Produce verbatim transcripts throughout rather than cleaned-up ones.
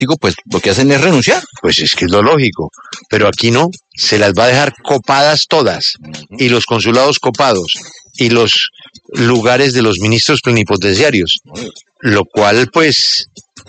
diplomático, pues lo que hacen es renunciar. Pues es que es lo lógico, pero aquí no, se las va a dejar copadas todas, y los consulados copados, y los lugares de los ministros plenipotenciarios, lo cual pues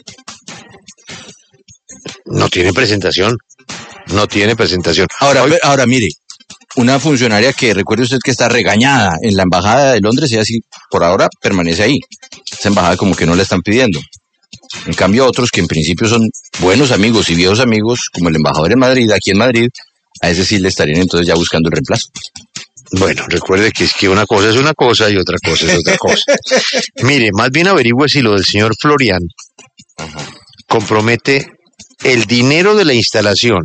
no tiene presentación, no tiene presentación. Ahora, Hoy, ahora mire, una funcionaria que recuerde usted que está regañada en la embajada de Londres, y así por ahora permanece ahí. Esa embajada como que no la están pidiendo. En cambio, otros que en principio son buenos amigos y viejos amigos, como el embajador en Madrid, aquí en Madrid, a ese sí le estarían entonces ya buscando el reemplazo. Bueno, recuerde que es que una cosa es una cosa y otra cosa es otra cosa. Mire, más bien averigüe si lo del señor Florian Ajá. compromete el dinero de la instalación,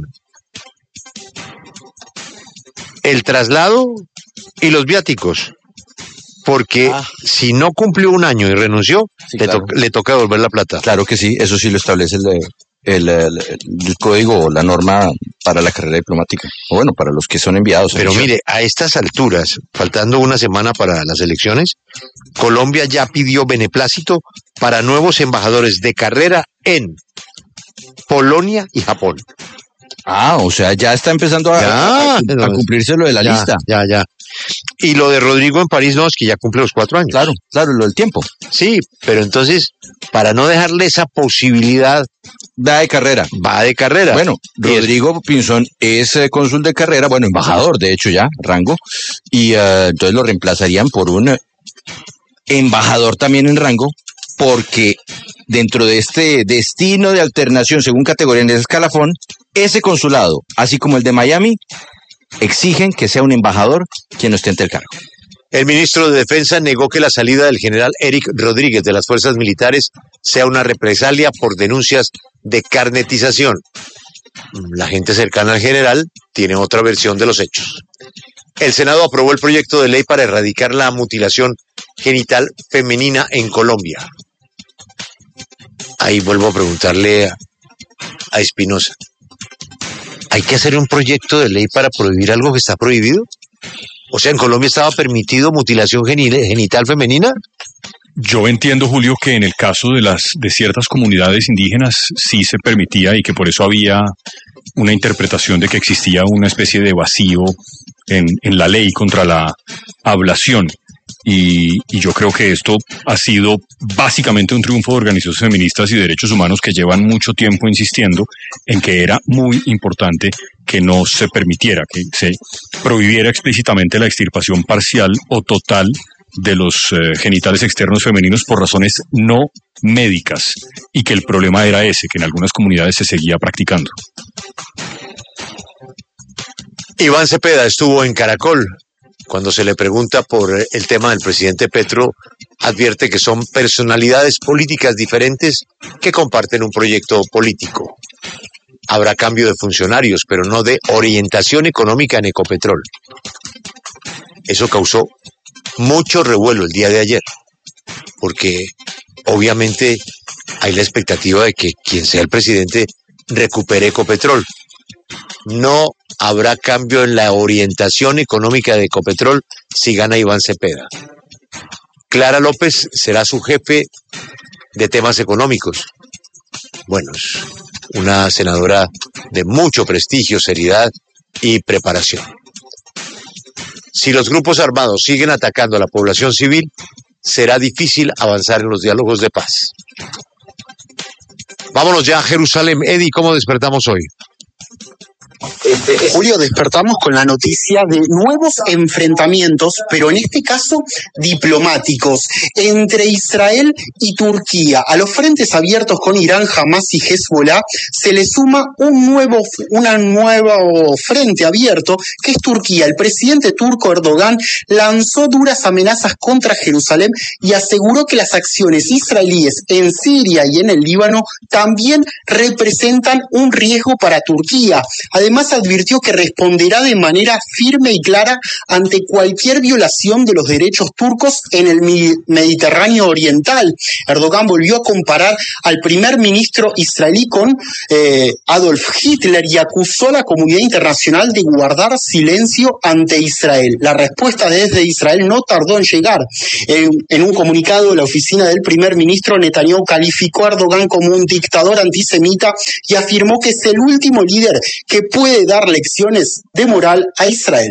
el traslado y los viáticos. Porque ah. si no cumplió un año y renunció, sí, le, claro. to- le toca devolver la plata. Claro que sí, eso sí lo establece el, el, el, el código o la norma para la carrera diplomática. O bueno, para los que son enviados. Pero mire, a estas alturas, faltando una semana para las elecciones, Colombia ya pidió beneplácito para nuevos embajadores de carrera en Polonia y Japón. Ah, o sea, ya está empezando a, ya, a, a cumplirse lo de la ya, lista. Ya, ya. Y lo de Rodrigo en París, no, es que ya cumple los cuatro años. Claro, claro, lo del tiempo. Sí, pero entonces, para no dejarle esa posibilidad... Va de carrera. Va de carrera. Bueno, Rodrigo Pinzón es eh, cónsul de carrera, bueno, embajador, de hecho ya, rango, y uh, entonces lo reemplazarían por un uh, embajador también en rango, porque dentro de este destino de alternación según categoría en el escalafón, ese consulado, así como el de Miami, exigen que sea un embajador quien ostente el cargo. El ministro de Defensa negó que la salida del general Eric Rodríguez de las fuerzas militares sea una represalia por denuncias de carnetización. La gente cercana al general tiene otra versión de los hechos. El Senado aprobó el proyecto de ley para erradicar la mutilación genital femenina en Colombia. Ahí vuelvo a preguntarle a, a Espinosa. ¿Hay que hacer un proyecto de ley para prohibir algo que está prohibido? O sea, ¿en Colombia estaba permitido mutilación genital femenina? Yo entiendo, Julio, que en el caso de las de ciertas comunidades indígenas sí se permitía y que por eso había una interpretación de que existía una especie de vacío en, en la ley contra la ablación. Y, y yo creo que esto ha sido básicamente un triunfo de organizaciones feministas y de derechos humanos que llevan mucho tiempo insistiendo en que era muy importante que no se permitiera, que se prohibiera explícitamente la extirpación parcial o total de los eh, genitales externos femeninos por razones no médicas, y que el problema era ese, que en algunas comunidades se seguía practicando. Iván Cepeda estuvo en Caracol. Cuando se le pregunta por el tema del presidente Petro, advierte que son personalidades políticas diferentes que comparten un proyecto político. Habrá cambio de funcionarios, pero no de orientación económica en Ecopetrol. Eso causó mucho revuelo el día de ayer, porque obviamente hay la expectativa de que quien sea el presidente recupere Ecopetrol. No habrá cambio en la orientación económica de Ecopetrol si gana Iván Cepeda. Clara López será su jefe de temas económicos. Bueno, es una senadora de mucho prestigio, seriedad y preparación. Si los grupos armados siguen atacando a la población civil, será difícil avanzar en los diálogos de paz. Vámonos ya a Jerusalén. Eddie, ¿cómo despertamos hoy? Julio, despertamos con la noticia de nuevos enfrentamientos, pero en este caso diplomáticos, entre Israel y Turquía. A los frentes abiertos con Irán, Hamás y Hezbollah se le suma un nuevo, una nuevo frente abierto, que es Turquía. El presidente turco Erdogan lanzó duras amenazas contra Jerusalén y aseguró que las acciones israelíes en Siria y en el Líbano también representan un riesgo para Turquía. Además, advirtió advirtió que responderá de manera firme y clara ante cualquier violación de los derechos turcos en el Mediterráneo Oriental. Erdogan volvió a comparar al primer ministro israelí con eh, Adolf Hitler y acusó a la comunidad internacional de guardar silencio ante Israel. La respuesta desde Israel no tardó en llegar. En, en un comunicado, la oficina del primer ministro Netanyahu calificó a Erdogan como un dictador antisemita y afirmó que es el último líder que puede dar lecciones de moral a Israel.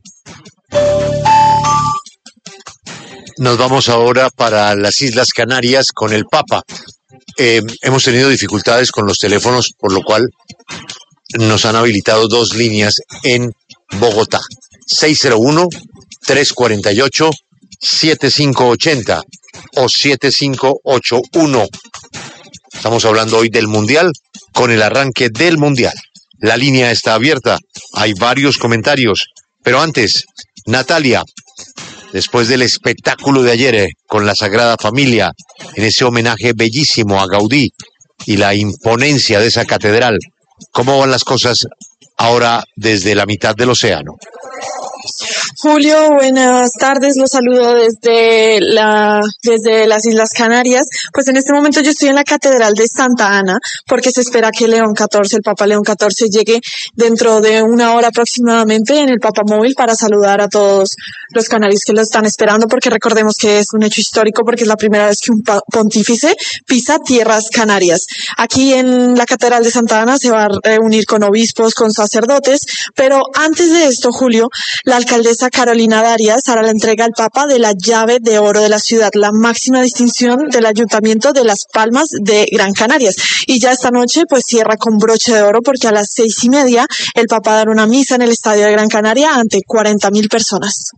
Nos vamos ahora para las Islas Canarias con el Papa. Eh, hemos tenido dificultades con los teléfonos, por lo cual nos han habilitado dos líneas en Bogotá. seis cero uno, tres cuatro ocho, siete cinco ocho cero o siete cinco ocho uno. Estamos hablando hoy del Mundial, con el arranque del Mundial. La línea está abierta, hay varios comentarios, pero antes, Natalia, después del espectáculo de ayer eh, con la Sagrada Familia, en ese homenaje bellísimo a Gaudí y la imponencia de esa catedral, ¿cómo van las cosas ahora desde la mitad del océano? Julio, buenas tardes, los saludo desde la desde las Islas Canarias. Pues en este momento yo estoy en la Catedral de Santa Ana porque se espera que León catorce, el Papa León catorce, llegue dentro de una hora aproximadamente en el Papamóvil para saludar a todos los canarios que lo están esperando, porque recordemos que es un hecho histórico porque es la primera vez que un pontífice pisa tierras canarias. Aquí en la Catedral de Santa Ana se va a reunir con obispos, con sacerdotes, pero antes de esto, Julio, la alcaldesa Carolina Darias hará la entrega al Papa de la llave de oro de la ciudad, la máxima distinción del Ayuntamiento de Las Palmas de Gran Canarias. Y ya esta noche pues cierra con broche de oro porque a las seis y media el Papa dará una misa en el Estadio de Gran Canaria ante cuarenta mil personas.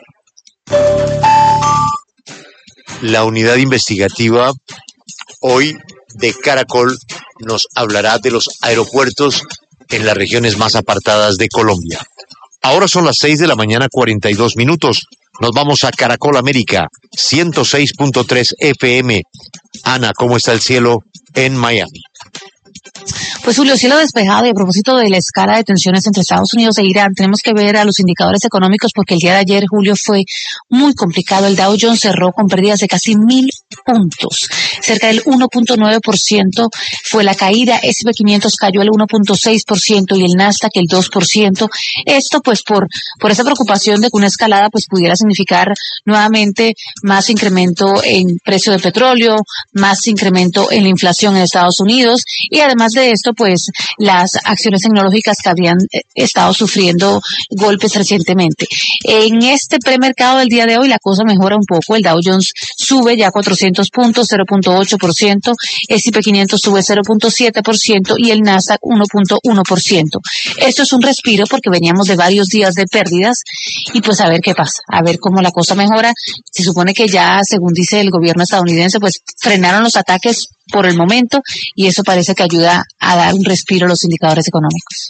La unidad investigativa hoy de Caracol nos hablará de los aeropuertos en las regiones más apartadas de Colombia. Ahora son las seis de la mañana, cuarenta y dos minutos. Nos vamos a Caracol América, ciento seis punto tres F M. Ana, ¿cómo está el cielo en Miami? Pues Julio, cielo despejado, y a propósito de la escala de tensiones entre Estados Unidos e Irán, tenemos que ver a los indicadores económicos porque el día de ayer, Julio, fue muy complicado. El Dow Jones cerró con pérdidas de casi mil puntos, cerca del uno punto nueve por ciento fue la caída. ese and pe quinientos cayó el uno punto seis por ciento y el Nasdaq el dos por ciento. Esto pues por, por esa preocupación de que una escalada pues pudiera significar nuevamente más incremento en precio de petróleo, más incremento en la inflación en Estados Unidos, y además de esto pues las acciones tecnológicas que habían estado sufriendo golpes recientemente. En este premercado del día de hoy la cosa mejora un poco. El Dow Jones sube ya cuatrocientos puntos, cero punto ocho por ciento, ese and pe quinientos sube cero punto siete por ciento y el Nasdaq uno punto uno por ciento. Esto es un respiro porque veníamos de varios días de pérdidas y pues a ver qué pasa, a ver cómo la cosa mejora. Se supone que ya, según dice el gobierno estadounidense, pues frenaron los ataques por el momento y eso parece que ayuda a dar un respiro a los indicadores económicos.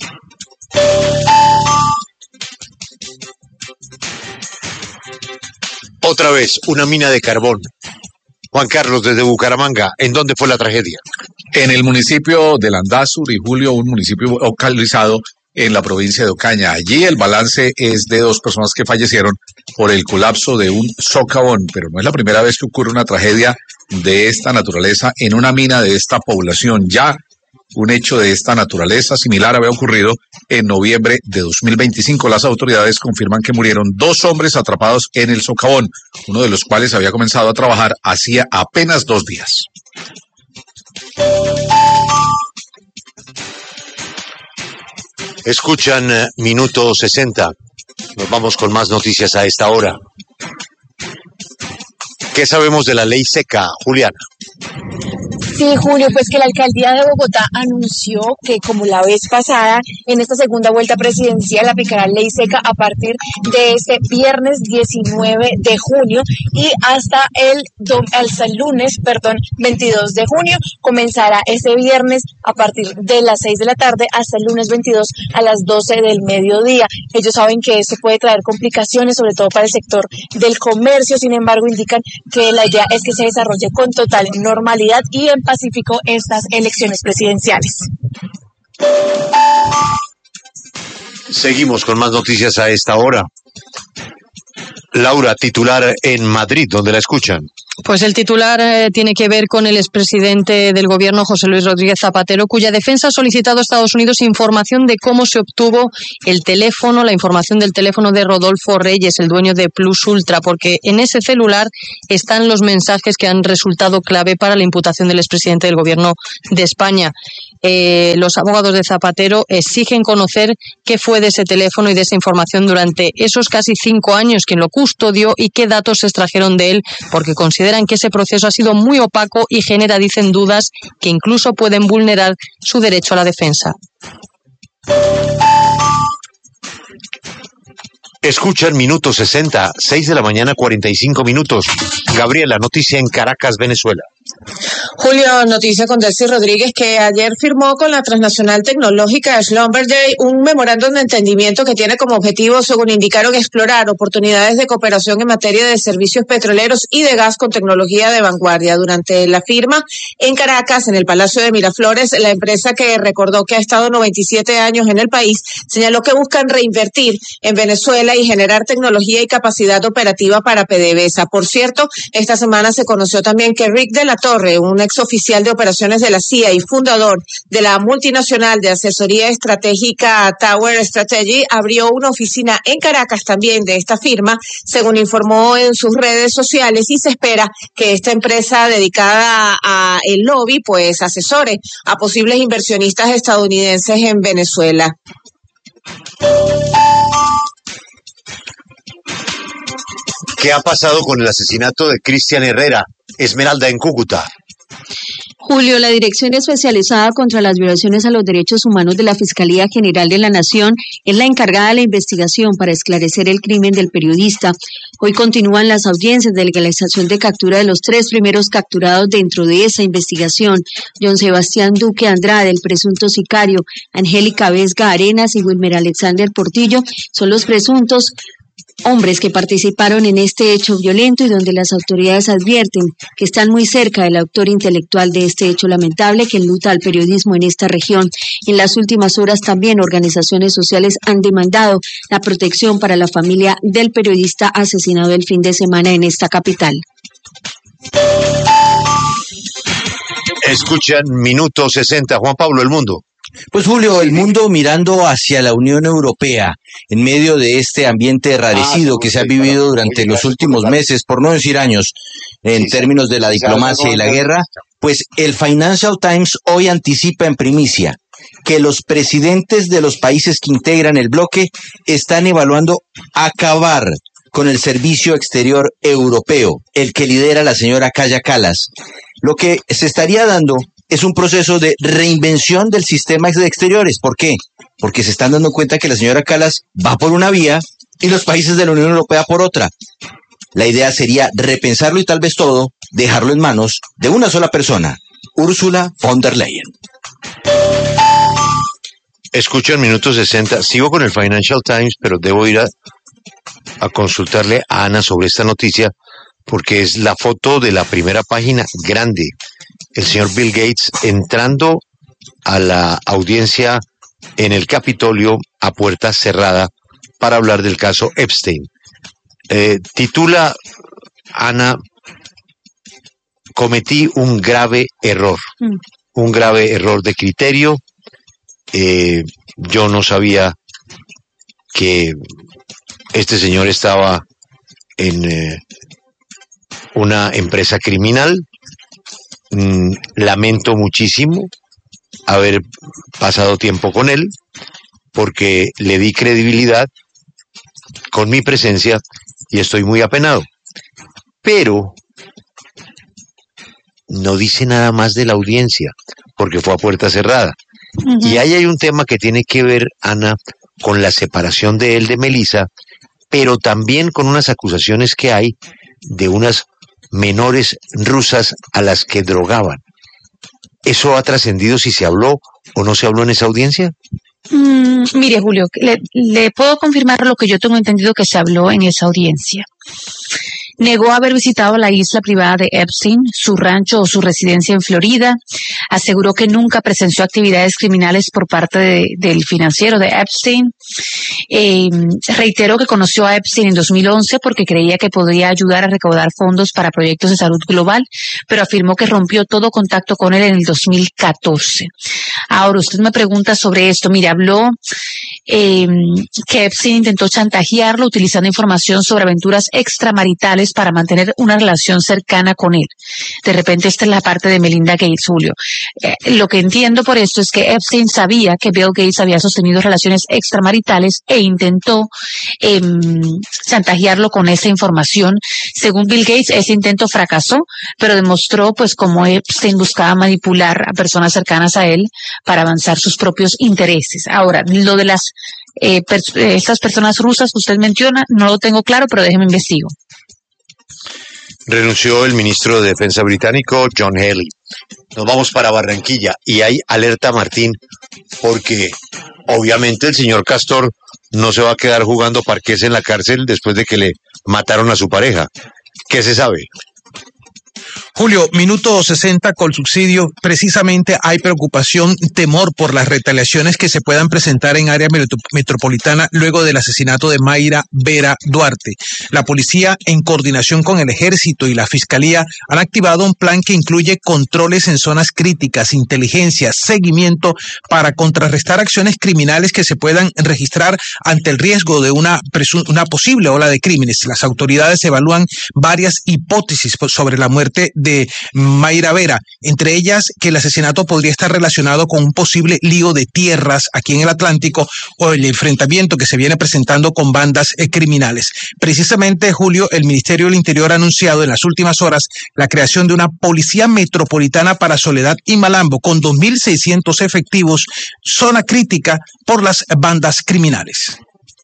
Otra vez, una mina de carbón. Juan Carlos, desde Bucaramanga, ¿en dónde fue la tragedia? En el municipio de Landazur y Julio, un municipio localizado en la provincia de Ocaña. Allí el balance es de dos personas que fallecieron por el colapso de un socavón, pero no es la primera vez que ocurre una tragedia de esta naturaleza en una mina de esta población. Ya un hecho de esta naturaleza similar había ocurrido en noviembre de dos mil veinticinco. Las autoridades confirman que murieron dos hombres atrapados en el socavón, uno de los cuales había comenzado a trabajar hacía apenas dos días. Escuchan uh, Minuto sesenta. Nos vamos con más noticias a esta hora. ¿Qué sabemos de la ley seca, Juliana? Sí, Julio, pues que la alcaldía de Bogotá anunció que, como la vez pasada, en esta segunda vuelta presidencial aplicará ley seca a partir de este viernes diecinueve de junio y hasta el, hasta el lunes, perdón, veintidós de junio. Comenzará ese viernes a partir de las seis de la tarde hasta el lunes veintidós a las doce del mediodía. Ellos saben que esto puede traer complicaciones, sobre todo para el sector del comercio. Sin embargo, indican que la idea es que se desarrolle con total normalidad y en pacífico estas elecciones presidenciales. Seguimos con más noticias a esta hora. Laura, titular en Madrid, donde la escuchan. Pues el titular eh, tiene que ver con el expresidente del gobierno, José Luis Rodríguez Zapatero, cuya defensa ha solicitado a Estados Unidos información de cómo se obtuvo el teléfono, la información del teléfono de Rodolfo Reyes, el dueño de Plus Ultra, porque en ese celular están los mensajes que han resultado clave para la imputación del expresidente del gobierno de España. Eh, los abogados de Zapatero exigen conocer qué fue de ese teléfono y de esa información durante esos casi cinco años, quién lo custodió y qué datos se extrajeron de él, porque consideran que ese proceso ha sido muy opaco y genera, dicen, dudas que incluso pueden vulnerar su derecho a la defensa. Escuchan Minuto sesenta, seis de la mañana, cuarenta y cinco minutos. Gabriela, noticia en Caracas, Venezuela. Julio, noticia con Delcy Rodríguez, que ayer firmó con la transnacional tecnológica Schlumberger un memorándum de entendimiento que tiene como objetivo, según indicaron, explorar oportunidades de cooperación en materia de servicios petroleros y de gas con tecnología de vanguardia. Durante la firma en Caracas, en el Palacio de Miraflores, la empresa, que recordó que ha estado noventa y siete años en el país, señaló que buscan reinvertir en Venezuela y generar tecnología y capacidad operativa para PDVSA. Por cierto, esta semana se conoció también que Rick de la Torre, un exoficial de operaciones de la C I A y fundador de la multinacional de asesoría estratégica Tower Strategy, abrió una oficina en Caracas también de esta firma, según informó en sus redes sociales, y se espera que esta empresa dedicada a el lobby pues asesore a posibles inversionistas estadounidenses en Venezuela. ¿Qué ha pasado con el asesinato de Cristian Herrera, Esmeralda, en Cúcuta? Julio, la Dirección Especializada contra las Violaciones a los Derechos Humanos de la Fiscalía General de la Nación es la encargada de la investigación para esclarecer el crimen del periodista. Hoy continúan las audiencias de legalización de captura de los tres primeros capturados dentro de esa investigación: John Sebastián Duque Andrade, el presunto sicario; Angélica Vesga Arenas y Wilmer Alexander Portillo son los presuntos hombres que participaron en este hecho violento y donde las autoridades advierten que están muy cerca del autor intelectual de este hecho lamentable que enluta al periodismo en esta región. En las últimas horas también organizaciones sociales han demandado la protección para la familia del periodista asesinado el fin de semana en esta capital. Escuchan Minuto sesenta, Juan Pablo, El Mundo. Pues Julio, el mundo mirando hacia la Unión Europea en medio de este ambiente enrarecido que se ha vivido durante los últimos meses, por no decir años, en términos de la diplomacia y la guerra, pues el Financial Times hoy anticipa en primicia que los presidentes de los países que integran el bloque están evaluando acabar con el Servicio Exterior Europeo, el que lidera la señora Kaja Kallas. Lo que se estaría dando es un proceso de reinvención del sistema de exteriores. ¿Por qué? Porque se están dando cuenta que la señora Kallas va por una vía y los países de la Unión Europea por otra. La idea sería repensarlo y tal vez todo, dejarlo en manos de una sola persona, Ursula von der Leyen. Escucho en Minuto sesenta, sigo con el Financial Times, pero debo ir a, a consultarle a Ana sobre esta noticia, porque es la foto de la primera página grande. El señor Bill Gates entrando a la audiencia en el Capitolio a puerta cerrada para hablar del caso Epstein. Eh, titula Ana, cometí un grave error, mm. un grave error de criterio. Eh, yo no sabía que este señor estaba en eh, una empresa criminal. Mm, lamento muchísimo haber pasado tiempo con él, porque le di credibilidad con mi presencia y estoy muy apenado. Pero no dice nada más de la audiencia, porque fue a puerta cerrada. Uh-huh. Y ahí hay un tema que tiene que ver, Ana, con la separación de él de Melissa, pero también con unas acusaciones que hay de unas menores rusas a las que drogaban. ¿Eso ha trascendido si se habló o no se habló en esa audiencia? Mm, mire, Julio, le, le puedo confirmar lo que yo tengo entendido que se habló en esa audiencia. Negó haber visitado la isla privada de Epstein, su rancho o su residencia en Florida. Aseguró que nunca presenció actividades criminales por parte de, del financiero de Epstein. Eh, reiteró que conoció a Epstein en dos mil once porque creía que podría ayudar a recaudar fondos para proyectos de salud global, pero afirmó que rompió todo contacto con él en el dos mil catorce. Ahora, usted me pregunta sobre esto. Mire, habló eh, que Epstein intentó chantajearlo utilizando información sobre aventuras extramaritales para mantener una relación cercana con él. De repente esta es la parte de Melinda Gates, Julio. Eh, lo que entiendo por esto es que Epstein sabía que Bill Gates había sostenido relaciones extramaritales e intentó eh, chantajearlo con esa información. Según Bill Gates, ese intento fracasó, pero demostró pues cómo Epstein buscaba manipular a personas cercanas a él para avanzar sus propios intereses. Ahora, lo de las eh, pers- estas personas rusas que usted menciona, no lo tengo claro, pero déjeme investigo. Renunció el ministro de Defensa británico, John Healey. Nos vamos para Barranquilla y hay alerta, Martín, porque obviamente el señor Castor no se va a quedar jugando parqués en la cárcel después de que le mataron a su pareja. ¿Qué se sabe? Julio, minuto sesenta con subsidio. Precisamente hay preocupación, temor por las retaliaciones que se puedan presentar en área metro- metropolitana luego del asesinato de Mayra Vera Duarte. La policía, en coordinación con el ejército y la fiscalía, han activado un plan que incluye controles en zonas críticas, inteligencia, seguimiento para contrarrestar acciones criminales que se puedan registrar ante el riesgo de una, presu- una posible ola de crímenes. Las autoridades evalúan varias hipótesis sobre la muerte de Mayra Vera, entre ellas que el asesinato podría estar relacionado con un posible lío de tierras aquí en el Atlántico o el enfrentamiento que se viene presentando con bandas eh, criminales. Precisamente, Julio, el Ministerio del Interior ha anunciado en las últimas horas la creación de una policía metropolitana para Soledad y Malambo con dos mil seiscientos efectivos, zona crítica por las bandas criminales.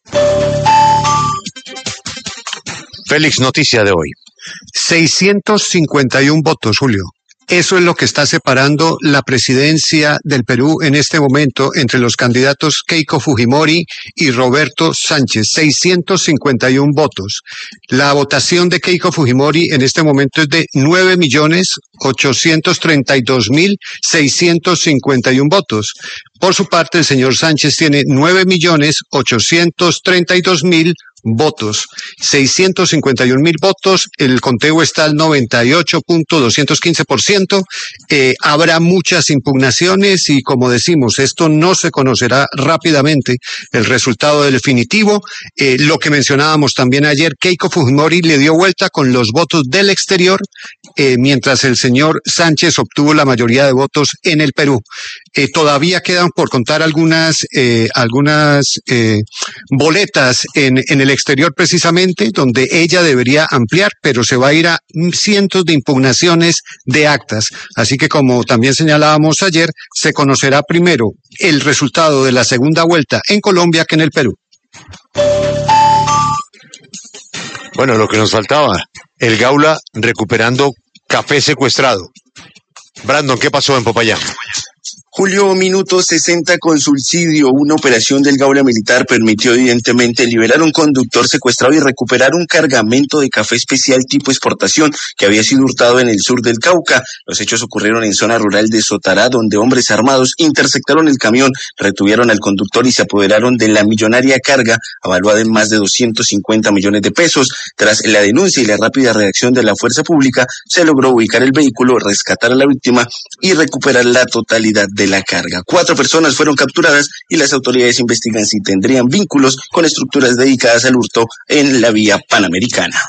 Félix, noticia de hoy. seiscientos cincuenta y uno votos, Julio. Eso es lo que está separando la presidencia del Perú en este momento entre los candidatos Keiko Fujimori y Roberto Sánchez. seiscientos cincuenta y uno votos. La votación de Keiko Fujimori en este momento es de nueve millones ochocientos treinta y dos mil seiscientos cincuenta y uno votos. Por su parte, el señor Sánchez tiene nueve millones ochocientos treinta y dos mil votos, seiscientos cincuenta y un mil votos, el conteo está al noventa y ocho punto doscientos quince por ciento, eh, habrá muchas impugnaciones y como decimos, esto no se conocerá rápidamente el resultado definitivo. Eh, lo que mencionábamos también ayer, Keiko Fujimori le dio vuelta con los votos del exterior, eh, mientras el señor Sánchez obtuvo la mayoría de votos en el Perú. Eh, todavía quedan por contar algunas eh, algunas eh, boletas en, en el exterior precisamente, donde ella debería ampliar, pero se va a ir a cientos de impugnaciones de actas. Así que, como también señalábamos ayer, se conocerá primero el resultado de la segunda vuelta en Colombia que en el Perú. Bueno, lo que nos faltaba, el Gaula recuperando café secuestrado. Brandon, ¿qué pasó en Popayán? Julio, minuto sesenta con subsidio. Una operación del Gaula Militar permitió evidentemente liberar un conductor secuestrado y recuperar un cargamento de café especial tipo exportación que había sido hurtado en el sur del Cauca. Los hechos ocurrieron en zona rural de Sotará, donde hombres armados interceptaron el camión, retuvieron al conductor y se apoderaron de la millonaria carga, avaluada en más de doscientos cincuenta millones de pesos. Tras la denuncia y la rápida reacción de la fuerza pública, se logró ubicar el vehículo, rescatar a la víctima y recuperar la totalidad de la carga. Cuatro personas fueron capturadas y las autoridades investigan si tendrían vínculos con estructuras dedicadas al hurto en la vía panamericana.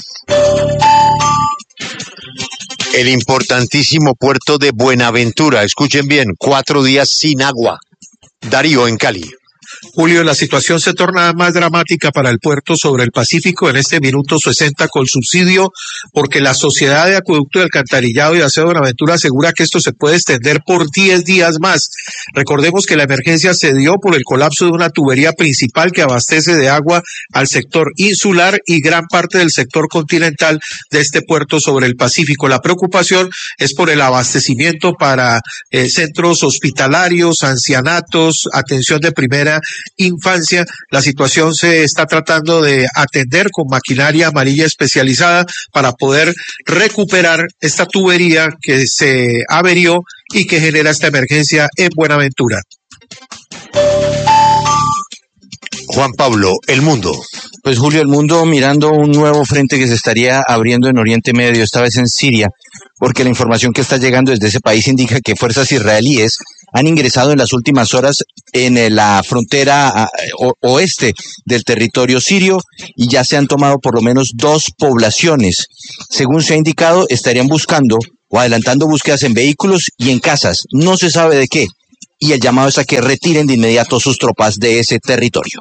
El importantísimo puerto de Buenaventura, escuchen bien, cuatro días sin agua. Darío, en Cali. Julio, la situación se torna más dramática para el puerto sobre el Pacífico en este minuto sesenta con subsidio, porque la Sociedad de Acueducto y Alcantarillado y Aseo de Buenaventura asegura que esto se puede extender por diez días más. Recordemos que la emergencia se dio por el colapso de una tubería principal que abastece de agua al sector insular y gran parte del sector continental de este puerto sobre el Pacífico. La preocupación es por el abastecimiento para eh, centros hospitalarios, ancianatos, atención de primera infancia. La situación se está tratando de atender con maquinaria amarilla especializada para poder recuperar esta tubería que se averió y que genera esta emergencia en Buenaventura. Juan Pablo, El Mundo. Pues Julio, el mundo mirando un nuevo frente que se estaría abriendo en Oriente Medio, esta vez en Siria, porque la información que está llegando desde ese país indica que fuerzas israelíes han ingresado en las últimas horas en la frontera oeste del territorio sirio y ya se han tomado por lo menos dos poblaciones. Según se ha indicado, estarían buscando o adelantando búsquedas en vehículos y en casas. No se sabe de qué. Y el llamado es a que retiren de inmediato sus tropas de ese territorio.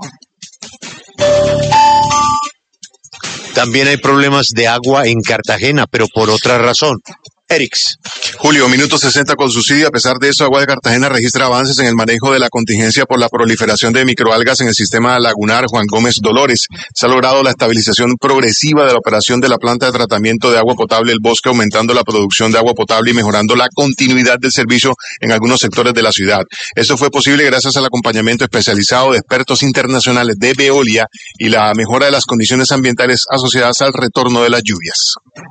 También hay problemas de agua en Cartagena, pero por otra razón. Erix. Julio, minuto sesenta con subsidio. A pesar de eso, Agua de Cartagena registra avances en el manejo de la contingencia por la proliferación de microalgas en el sistema lagunar Juan Gómez Dolores. Se ha logrado la estabilización progresiva de la operación de la planta de tratamiento de agua potable El Bosque, aumentando la producción de agua potable y mejorando la continuidad del servicio en algunos sectores de la ciudad. Esto fue posible gracias al acompañamiento especializado de expertos internacionales de Veolia y la mejora de las condiciones ambientales asociadas al retorno de las lluvias.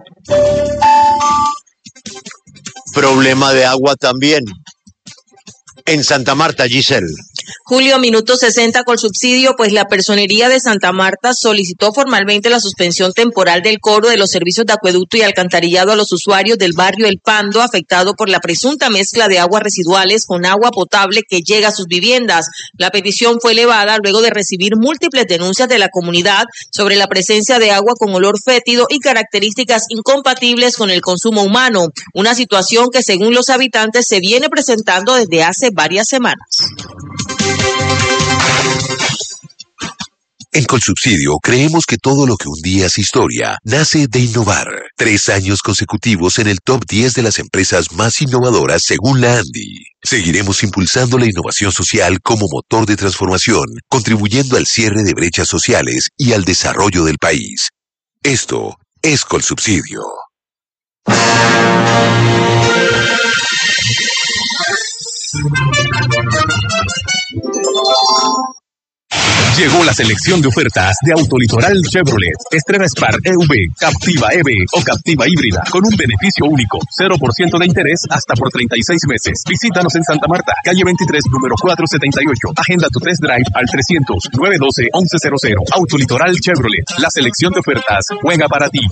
Problema de agua también en Santa Marta, Giselle. Julio, minuto sesenta con subsidio, pues la Personería de Santa Marta solicitó formalmente la suspensión temporal del cobro de los servicios de acueducto y alcantarillado a los usuarios del barrio El Pando, afectado por la presunta mezcla de aguas residuales con agua potable que llega a sus viviendas. La petición fue elevada luego de recibir múltiples denuncias de la comunidad sobre la presencia de agua con olor fétido y características incompatibles con el consumo humano, una situación que según los habitantes se viene presentando desde hace varias semanas. En Colsubsidio creemos que todo lo que un día es historia nace de innovar. Tres años consecutivos en el top diez de las empresas más innovadoras según la ANDI. Seguiremos impulsando la innovación social como motor de transformación, contribuyendo al cierre de brechas sociales y al desarrollo del país. Esto es Colsubsidio. Llegó la selección de ofertas de Autolitoral Chevrolet. Estrena Spark E V, Captiva E V o Captiva híbrida con un beneficio único, cero por ciento de interés hasta por treinta y seis meses. Visítanos en Santa Marta, calle veintitrés, número cuatrocientos setenta y ocho. Agenda tu test drive al trescientos, nueve doce, once cero cero. Autolitoral Chevrolet, la selección de ofertas juega para ti.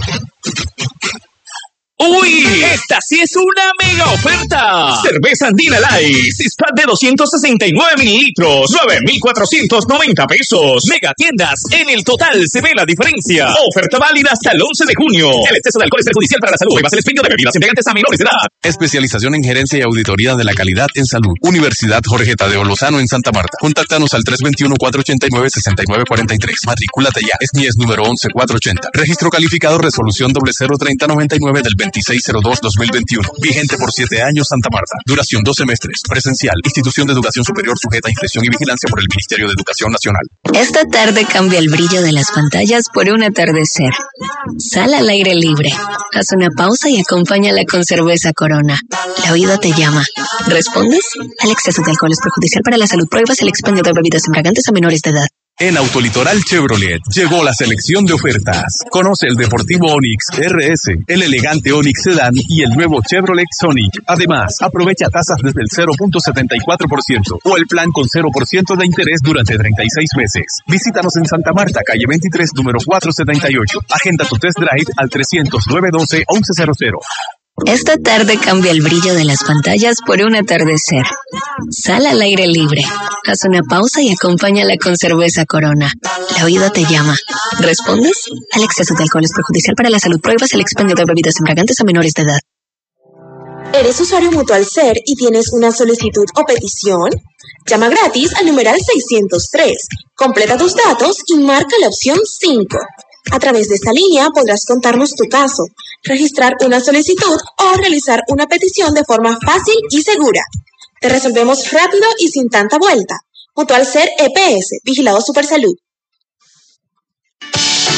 ¡Uy! ¡Esta sí es una mega oferta! Cerveza Andina Light, está de doscientos sesenta y nueve mililitros, nueve mil cuatrocientos noventa pesos. Mega tiendas, en el total se ve la diferencia. Oferta válida hasta el once de junio. El exceso de alcohol es perjudicial para la salud. Bebas el expendio de bebidas embriagantes a menores de edad. Especialización en gerencia y auditoría de la calidad en salud. Universidad Jorge Tadeo Lozano en Santa Marta. Contáctanos al tres dos uno, cuatro ocho nueve, seis nueve cuatro tres. Matrículate ya. Es M I E S número once mil cuatrocientos ochenta. Registro calificado resolución cero cero cero cero nueve nueve del veintiséis cero dos dos mil veintiuno. Vigente por siete años Santa Marta. Duración dos semestres. Presencial. Institución de Educación Superior sujeta a inspección y vigilancia por el Ministerio de Educación Nacional. Esta tarde cambia el brillo de las pantallas por un atardecer. Sal al aire libre. Haz una pausa y acompáñala con cerveza Corona. La vida te llama. ¿Respondes? El exceso de alcohol es perjudicial para la salud. Prohíbas el expendio de bebidas embriagantes a menores de edad. En Autolitoral Chevrolet llegó la selección de ofertas. Conoce el deportivo Onix R S, el elegante Onix Sedan y el nuevo Chevrolet Sonic. Además, aprovecha tasas desde el cero punto setenta y cuatro por ciento o el plan con cero por ciento de interés durante treinta y seis meses. Visítanos en Santa Marta, calle veintitrés, número cuatrocientos setenta y ocho. Agenda tu test drive al trescientos, nueve doce, once cero cero. Esta tarde cambia el brillo de las pantallas por un atardecer. Sal al aire libre. Haz una pausa y acompáñala con cerveza Corona. La vida te llama. ¿Respondes? El exceso de alcohol es perjudicial para la salud. Prohíbas el expendio de bebidas embriagantes a menores de edad. ¿Eres usuario Mutual Ser y tienes una solicitud o petición? Llama gratis al numeral seiscientos tres. Completa tus datos y marca la opción cinco. A través de esta línea podrás contarnos tu caso, registrar una solicitud o realizar una petición de forma fácil y segura. Te resolvemos rápido y sin tanta vuelta. Mutual Ser E P S, Vigilado Supersalud.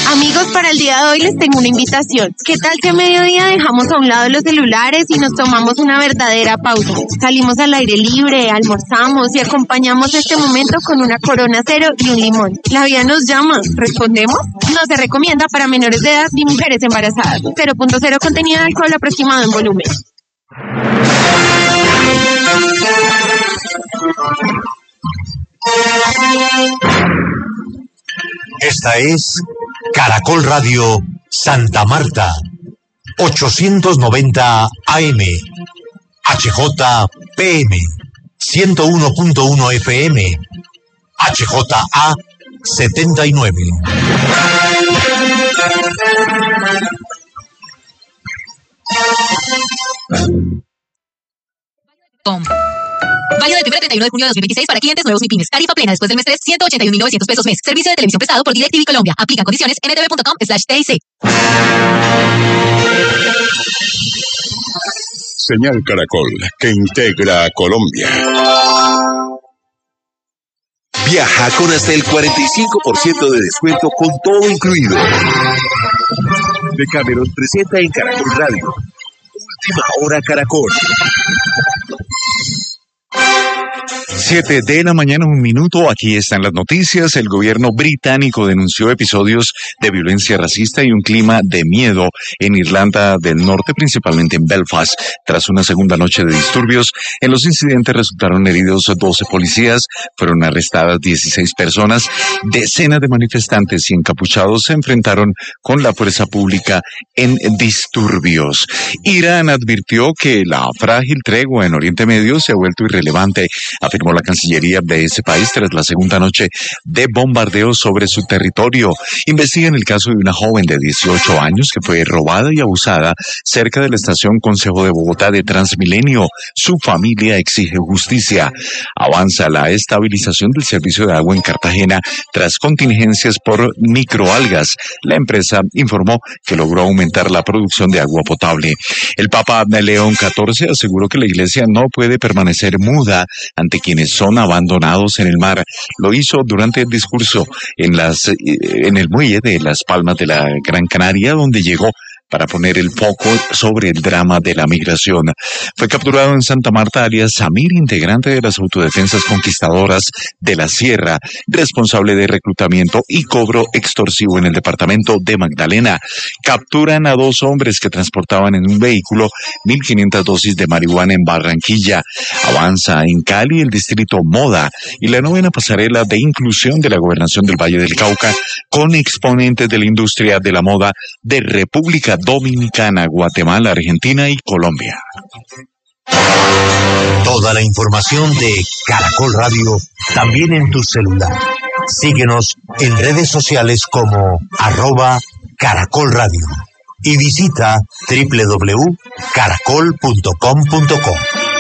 Amigos, para el día de hoy les tengo una invitación. ¿Qué tal que a mediodía dejamos a un lado los celulares y nos tomamos una verdadera pausa? Salimos al aire libre, almorzamos y acompañamos este momento con una Corona Cero y un limón. La vida nos llama. ¿Respondemos? No se recomienda para menores de edad ni mujeres embarazadas. cero punto cero contenido de alcohol aproximado en volumen. Esta es Caracol Radio Santa Marta, ochocientos noventa A M, H J P M, ciento uno punto uno F M, H J A setenta y nueve. Válido del primero al treinta y uno de junio de dos mil veintiséis para clientes nuevos y pymes. Tarifa plena después del mes tres, ciento ochenta y un mil novecientos pesos mes. Servicio de televisión prestado por DirecTV Colombia. Aplica condiciones en n t v punto com slash t i c. Señal Caracol, que integra a Colombia. Viaja con hasta el cuarenta y cinco por ciento de descuento con todo incluido. Decameron presenta en Caracol Radio. Última hora Caracol. Siete de la mañana, un minuto. Aquí están las noticias. El gobierno británico denunció episodios de violencia racista y un clima de miedo en Irlanda del Norte, principalmente en Belfast. Tras una segunda noche de disturbios, en los incidentes resultaron heridos doce policías, fueron arrestadas dieciséis personas, decenas de manifestantes y encapuchados se enfrentaron con la fuerza pública en disturbios. Irán advirtió que la frágil tregua en Oriente Medio se ha vuelto irrelevante, afirmó la Cancillería de ese país tras la segunda noche de bombardeos sobre su territorio. Investigan el caso de una joven de dieciocho años que fue robada y abusada cerca de la estación Consejo de Bogotá de Transmilenio. Su familia exige justicia. Avanza la estabilización del servicio de agua en Cartagena tras contingencias por microalgas. La empresa informó que logró aumentar la producción de agua potable. El Papa León catorce aseguró que la Iglesia no puede permanecer muda ante quienes son abandonados en el mar. Lo hizo durante el discurso en las en el muelle de Las Palmas de la Gran Canaria, donde llegó para poner el foco sobre el drama de la migración. Fue capturado en Santa Marta alias Samir, integrante de las autodefensas conquistadoras de la Sierra, responsable de reclutamiento y cobro extorsivo en el departamento de Magdalena. Capturan a dos hombres que transportaban en un vehículo mil quinientas dosis de marihuana en Barranquilla. Avanza en Cali el distrito Moda y la novena pasarela de inclusión de la gobernación del Valle del Cauca con exponentes de la industria de la moda de República Dominicana, Guatemala, Argentina y Colombia. Toda la información de Caracol Radio también en tu celular. Síguenos en redes sociales como arroba Caracol Radio y visita doble u doble u doble u punto caracol punto com punto co.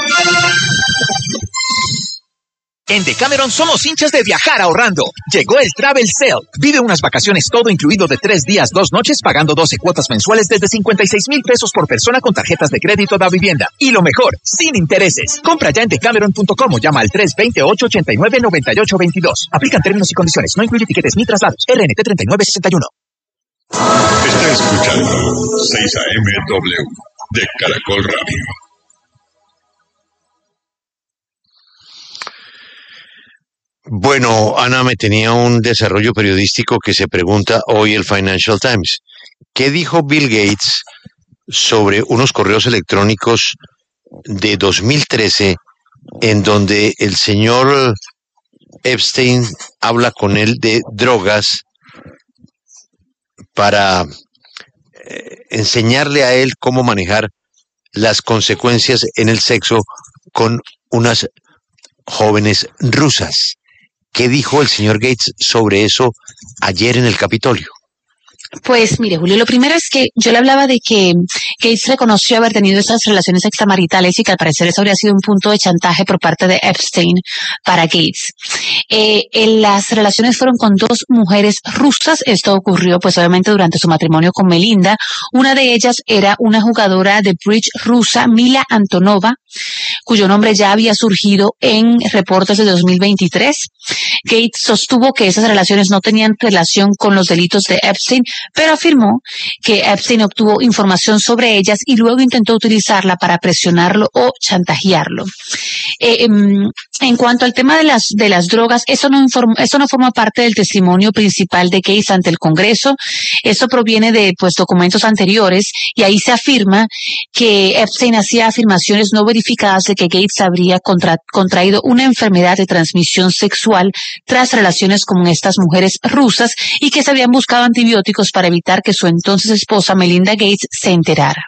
En Decameron somos hinchas de viajar ahorrando. Llegó el Travel Sale. Vive unas vacaciones todo incluido de tres días, dos noches, pagando doce cuotas mensuales desde cincuenta y seis mil pesos por persona con tarjetas de crédito da vivienda. Y lo mejor, sin intereses. Compra ya en decameron punto com o llama al tres dos cero, ocho ocho nueve, nueve ocho dos dos. Aplican términos y condiciones. No incluye tiquetes ni traslados. R N T treinta y nueve sesenta y uno. Está escuchando seis A M W de Caracol Radio. Bueno, Ana me tenía un desarrollo periodístico que se pregunta hoy el Financial Times. ¿Qué dijo Bill Gates sobre unos correos electrónicos de dos mil trece en donde el señor Epstein habla con él de drogas para eh, enseñarle a él cómo manejar las consecuencias en el sexo con unas jóvenes rusas? ¿Qué dijo el señor Gates sobre eso ayer en el Capitolio? Pues mire, Julio, lo primero es que yo le hablaba de que Gates reconoció haber tenido esas relaciones extramaritales y que al parecer eso habría sido un punto de chantaje por parte de Epstein para Gates. Eh, en las relaciones fueron con dos mujeres rusas. Esto ocurrió pues obviamente durante su matrimonio con Melinda. Una de ellas era una jugadora de bridge rusa, Mila Antonova, cuyo nombre ya había surgido en reportes de dos mil veintitrés. Gates sostuvo que esas relaciones no tenían relación con los delitos de Epstein, pero afirmó que Epstein obtuvo información sobre ellas y luego intentó utilizarla para presionarlo o chantajearlo. Eh, en cuanto al tema de las de las drogas, eso no inform, eso no forma parte del testimonio principal de Gates ante el Congreso. Eso proviene de pues documentos anteriores y ahí se afirma que Epstein hacía afirmaciones no verificadas de que Gates habría contra, contraído una enfermedad de transmisión sexual tras relaciones con estas mujeres rusas y que se habían buscado antibióticos para evitar que su entonces esposa Melinda Gates se enterara.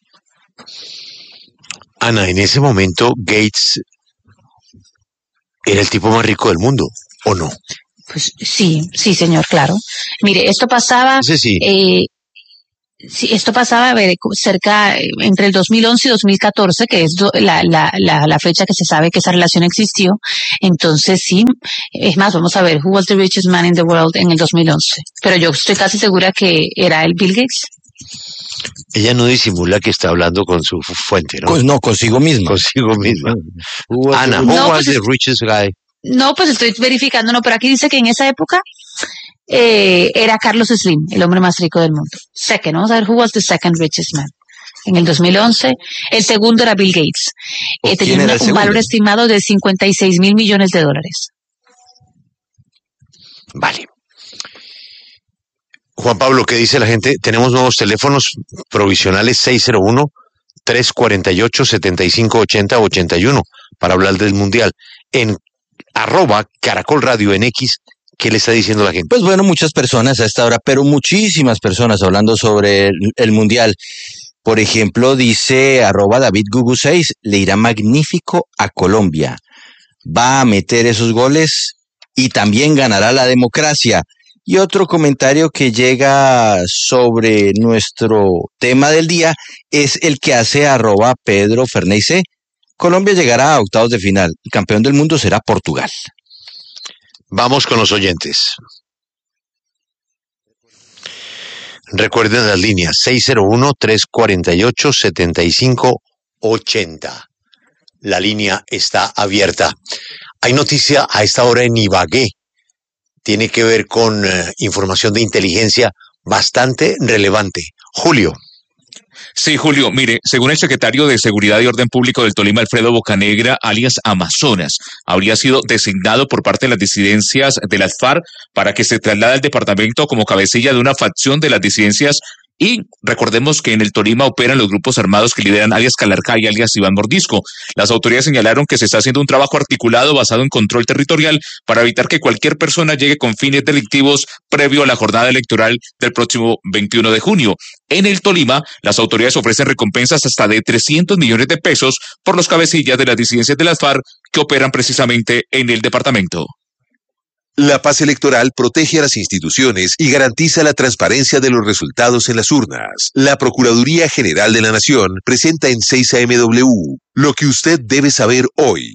Ana, en ese momento Gates era el tipo más rico del mundo, ¿o no? Pues sí, sí, señor, claro. Mire, esto pasaba, sí, sí. Eh, sí, esto pasaba a ver, cerca entre el dos mil once y dos mil catorce, que es la, la, la, la fecha que se sabe que esa relación existió. Entonces sí, es más, vamos a ver, who was the richest man in the world en el dos mil once. Pero yo estoy casi segura que era el Bill Gates. Ella no disimula que está hablando con su fuente, ¿no? Pues no, consigo misma. Consigo misma. Ana, who no, was pues the richest guy? No, pues estoy verificando, no, pero aquí dice que en esa época eh, era Carlos Slim, el hombre más rico del mundo. Second, vamos a ver, who was the second richest man. En el dos mil once, el segundo era Bill Gates. Eh, tenía un, un valor estimado de cincuenta y seis mil millones de dólares. Vale. Juan Pablo, ¿qué dice la gente? Tenemos nuevos teléfonos provisionales seis cero uno, tres cuatro ocho, siete cinco ocho cero, ochenta y uno para hablar del Mundial. En arroba Caracol Radio en X, ¿qué le está diciendo la gente? Pues bueno, muchas personas a esta hora, pero muchísimas personas hablando sobre el, el Mundial. Por ejemplo, dice arroba David Gugu seis, le irá magnífico a Colombia. Va a meter esos goles y también ganará la democracia. Y otro comentario que llega sobre nuestro tema del día es el que hace arroba Pedro Ferney C. Colombia llegará a octavos de final. El campeón del mundo será Portugal. Vamos con los oyentes. Recuerden las líneas seis cero uno, tres cuatro ocho, siete cinco ocho cero. La línea está abierta. Hay noticia a esta hora en Ibagué. Tiene que ver con eh, información de inteligencia bastante relevante. Julio. Sí, Julio, mire, según el secretario de Seguridad y Orden Público del Tolima, Alfredo Bocanegra, alias Amazonas, habría sido designado por parte de las disidencias de las FARC para que se traslade al departamento como cabecilla de una facción de las disidencias. Y recordemos que en el Tolima operan los grupos armados que lideran alias Calarcá y alias Iván Mordisco. Las autoridades señalaron que se está haciendo un trabajo articulado basado en control territorial para evitar que cualquier persona llegue con fines delictivos previo a la jornada electoral del próximo veintiuno de junio. En el Tolima, las autoridades ofrecen recompensas hasta de trescientos millones de pesos por los cabecillas de las disidencias de las FARC que operan precisamente en el departamento. La paz electoral protege a las instituciones y garantiza la transparencia de los resultados en las urnas. La Procuraduría General de la Nación presenta en seis A M W lo que usted debe saber hoy.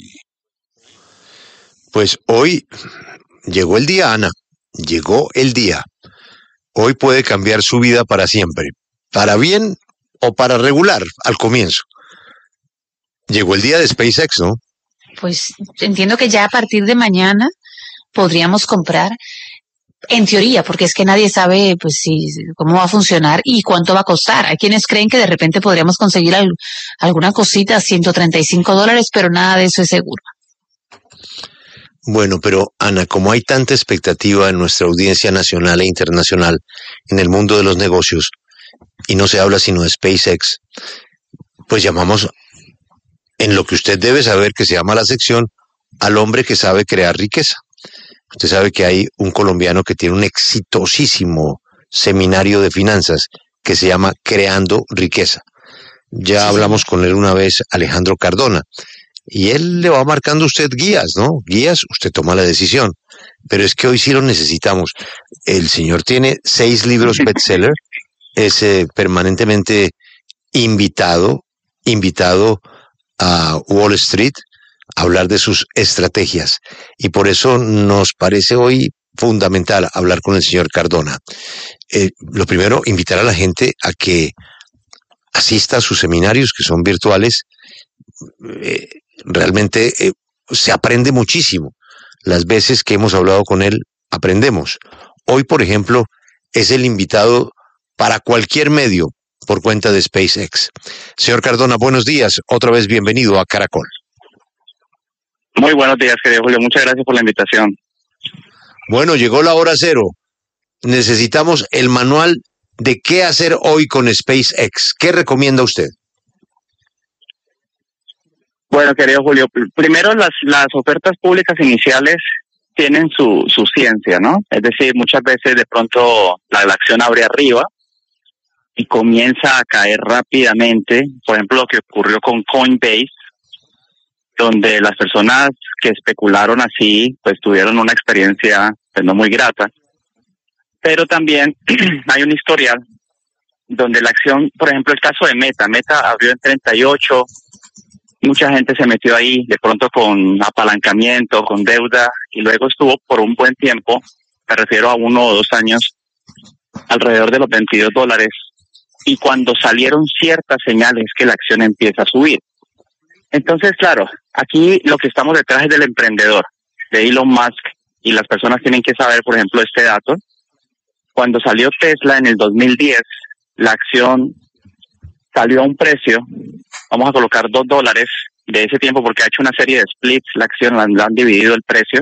Pues hoy llegó el día, Ana. Llegó el día. Hoy puede cambiar su vida para siempre. Para bien o para regular al comienzo. Llegó el día de SpaceX, ¿no? Pues entiendo que ya a partir de mañana podríamos comprar, en teoría, porque es que nadie sabe pues si cómo va a funcionar y cuánto va a costar. Hay quienes creen que de repente podríamos conseguir al, alguna cosita a ciento treinta y cinco dólares, pero nada de eso es seguro. Bueno, pero Ana, como hay tanta expectativa en nuestra audiencia nacional e internacional en el mundo de los negocios y no se habla sino de SpaceX, pues llamamos en lo que usted debe saber, que se llama la sección, al hombre que sabe crear riqueza. Usted sabe que hay un colombiano que tiene un exitosísimo seminario de finanzas que se llama Creando Riqueza. Ya sí, hablamos sí. con él una vez, Alejandro Cardona, y él le va marcando a usted guías, ¿no? Guías, usted toma la decisión. Pero es que hoy sí lo necesitamos. El señor tiene seis libros bestseller, es eh, permanentemente invitado, invitado a Wall Street, hablar de sus estrategias, y por eso nos parece hoy fundamental hablar con el señor Cardona. Eh, lo primero, invitar a la gente a que asista a sus seminarios, que son virtuales. Eh, realmente eh, se aprende muchísimo. Las veces que hemos hablado con él, aprendemos. Hoy, por ejemplo, es el invitado para cualquier medio por cuenta de SpaceX. Señor Cardona, buenos días. Otra vez bienvenido a Caracol. Muy buenos días, querido Julio. Muchas gracias por la invitación. Bueno, llegó la hora cero. Necesitamos el manual de qué hacer hoy con SpaceX. ¿Qué recomienda usted? Bueno, querido Julio, primero las, las ofertas públicas iniciales tienen su, su ciencia, ¿no? Es decir, muchas veces de pronto la, la acción abre arriba y comienza a caer rápidamente. Por ejemplo, lo que ocurrió con Coinbase, donde las personas que especularon así, pues tuvieron una experiencia pues, no muy grata. Pero también hay un historial donde la acción, por ejemplo, el caso de Meta, Meta abrió en treinta y ocho, mucha gente se metió ahí, de pronto con apalancamiento, con deuda, y luego estuvo por un buen tiempo, me refiero a uno o dos años, alrededor de los veintidós dólares, y cuando salieron ciertas señales que la acción empieza a subir. Entonces, claro, aquí lo que estamos detrás es del emprendedor, de Elon Musk, y las personas tienen que saber, por ejemplo, este dato. Cuando salió Tesla en el dos mil diez, la acción salió a un precio, vamos a colocar dos dólares de ese tiempo, porque ha hecho una serie de splits, la acción la, la han dividido el precio,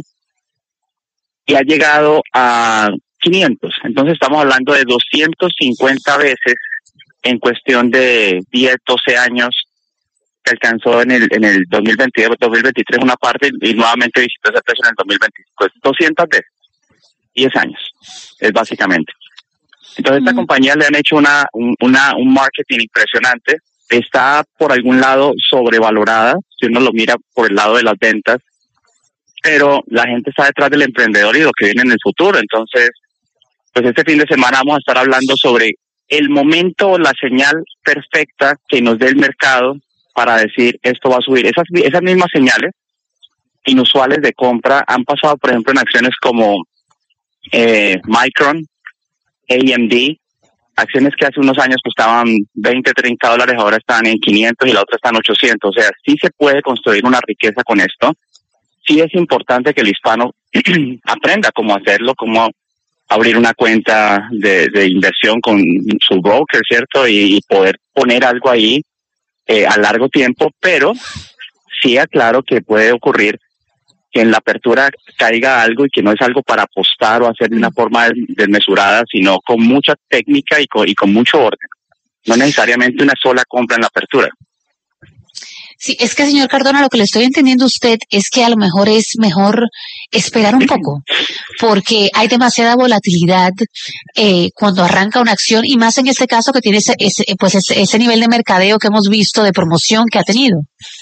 y ha llegado a quinientos. Entonces estamos hablando de doscientas cincuenta veces en cuestión de diez, doce años, que alcanzó en el en el dos mil veintidós, dos mil veintitrés una parte y nuevamente visitó ese precio en el dos mil veinticinco. doscientas veces, diez años, es básicamente. Entonces esta mm. compañía le han hecho una, un, una un marketing impresionante, está por algún lado sobrevalorada, si uno lo mira por el lado de las ventas, pero la gente está detrás del emprendedor y lo que viene en el futuro. Entonces, pues este fin de semana vamos a estar hablando sobre el momento, la señal perfecta que nos dé el mercado para decir esto va a subir. Esas, esas mismas señales inusuales de compra han pasado, por ejemplo, en acciones como eh, Micron, A M D, acciones que hace unos años costaban veinte, treinta dólares, ahora están en quinientos y la otra está en ochocientos. O sea, sí se puede construir una riqueza con esto. Sí es importante que el hispano aprenda cómo hacerlo, cómo abrir una cuenta de, de inversión con su broker, ¿cierto? Y, y poder poner algo ahí eh, a largo tiempo, pero sí aclaro que puede ocurrir que en la apertura caiga algo y que no es algo para apostar o hacer de una forma desmesurada, sino con mucha técnica y con, y con mucho orden. No necesariamente una sola compra en la apertura. Sí, es que, señor Cardona, lo que le estoy entendiendo a usted es que a lo mejor es mejor esperar un poco, porque hay demasiada volatilidad eh, cuando arranca una acción, y más en este caso que tiene ese, ese, pues ese, ese nivel de mercadeo que hemos visto, de promoción que ha tenido.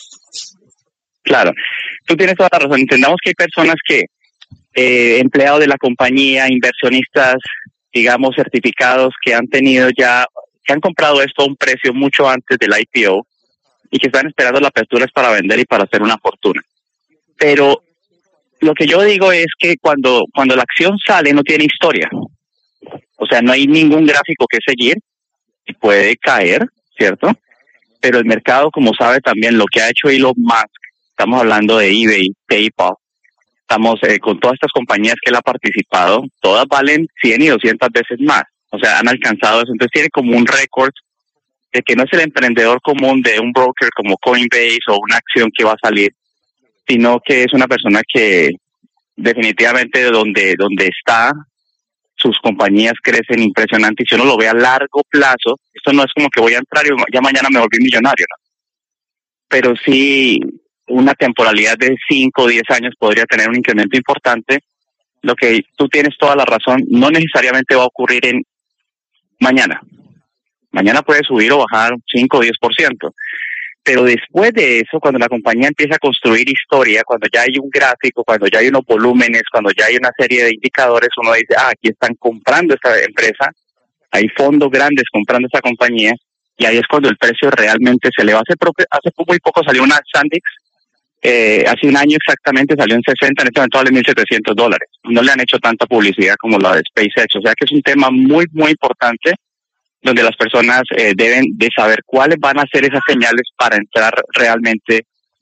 Claro, tú tienes toda la razón. Entendamos que hay personas que, eh, empleados de la compañía, inversionistas, digamos, certificados, que han tenido ya, que han comprado esto a un precio mucho antes del I P O, y que están esperando la apertura es para vender y para hacer una fortuna. Pero lo que yo digo es que cuando, cuando la acción sale no tiene historia. O sea, no hay ningún gráfico que seguir y puede caer, ¿cierto? Pero el mercado, como sabe también lo que ha hecho Elon Musk, estamos hablando de eBay, PayPal, estamos eh, con todas estas compañías que él ha participado, todas valen cien y doscientas veces más. O sea, han alcanzado eso. Entonces tiene como un récord de que no es el emprendedor común de un broker como Coinbase o una acción que va a salir, sino que es una persona que definitivamente donde, donde está, sus compañías crecen impresionante, y si uno lo ve a largo plazo, esto no es como que voy a entrar y ya mañana me volví millonario, ¿no? Pero sí, una temporalidad de cinco o diez años podría tener un incremento importante. Lo que tú tienes toda la razón, no necesariamente va a ocurrir en mañana. Mañana puede subir o bajar cinco o diez por ciento. Pero después de eso, cuando la compañía empieza a construir historia, cuando ya hay un gráfico, cuando ya hay unos volúmenes, cuando ya hay una serie de indicadores, uno dice, ah, aquí están comprando esta empresa, hay fondos grandes comprando esta compañía, y ahí es cuando el precio realmente se eleva. Hace, hace muy poco salió una Sandix, eh, hace un año exactamente salió en sesenta, en este momento vale mil setecientos dólares. No le han hecho tanta publicidad como la de SpaceX, o sea que es un tema muy, muy importante, donde las personas eh, deben de saber cuáles van a ser esas señales para entrar realmente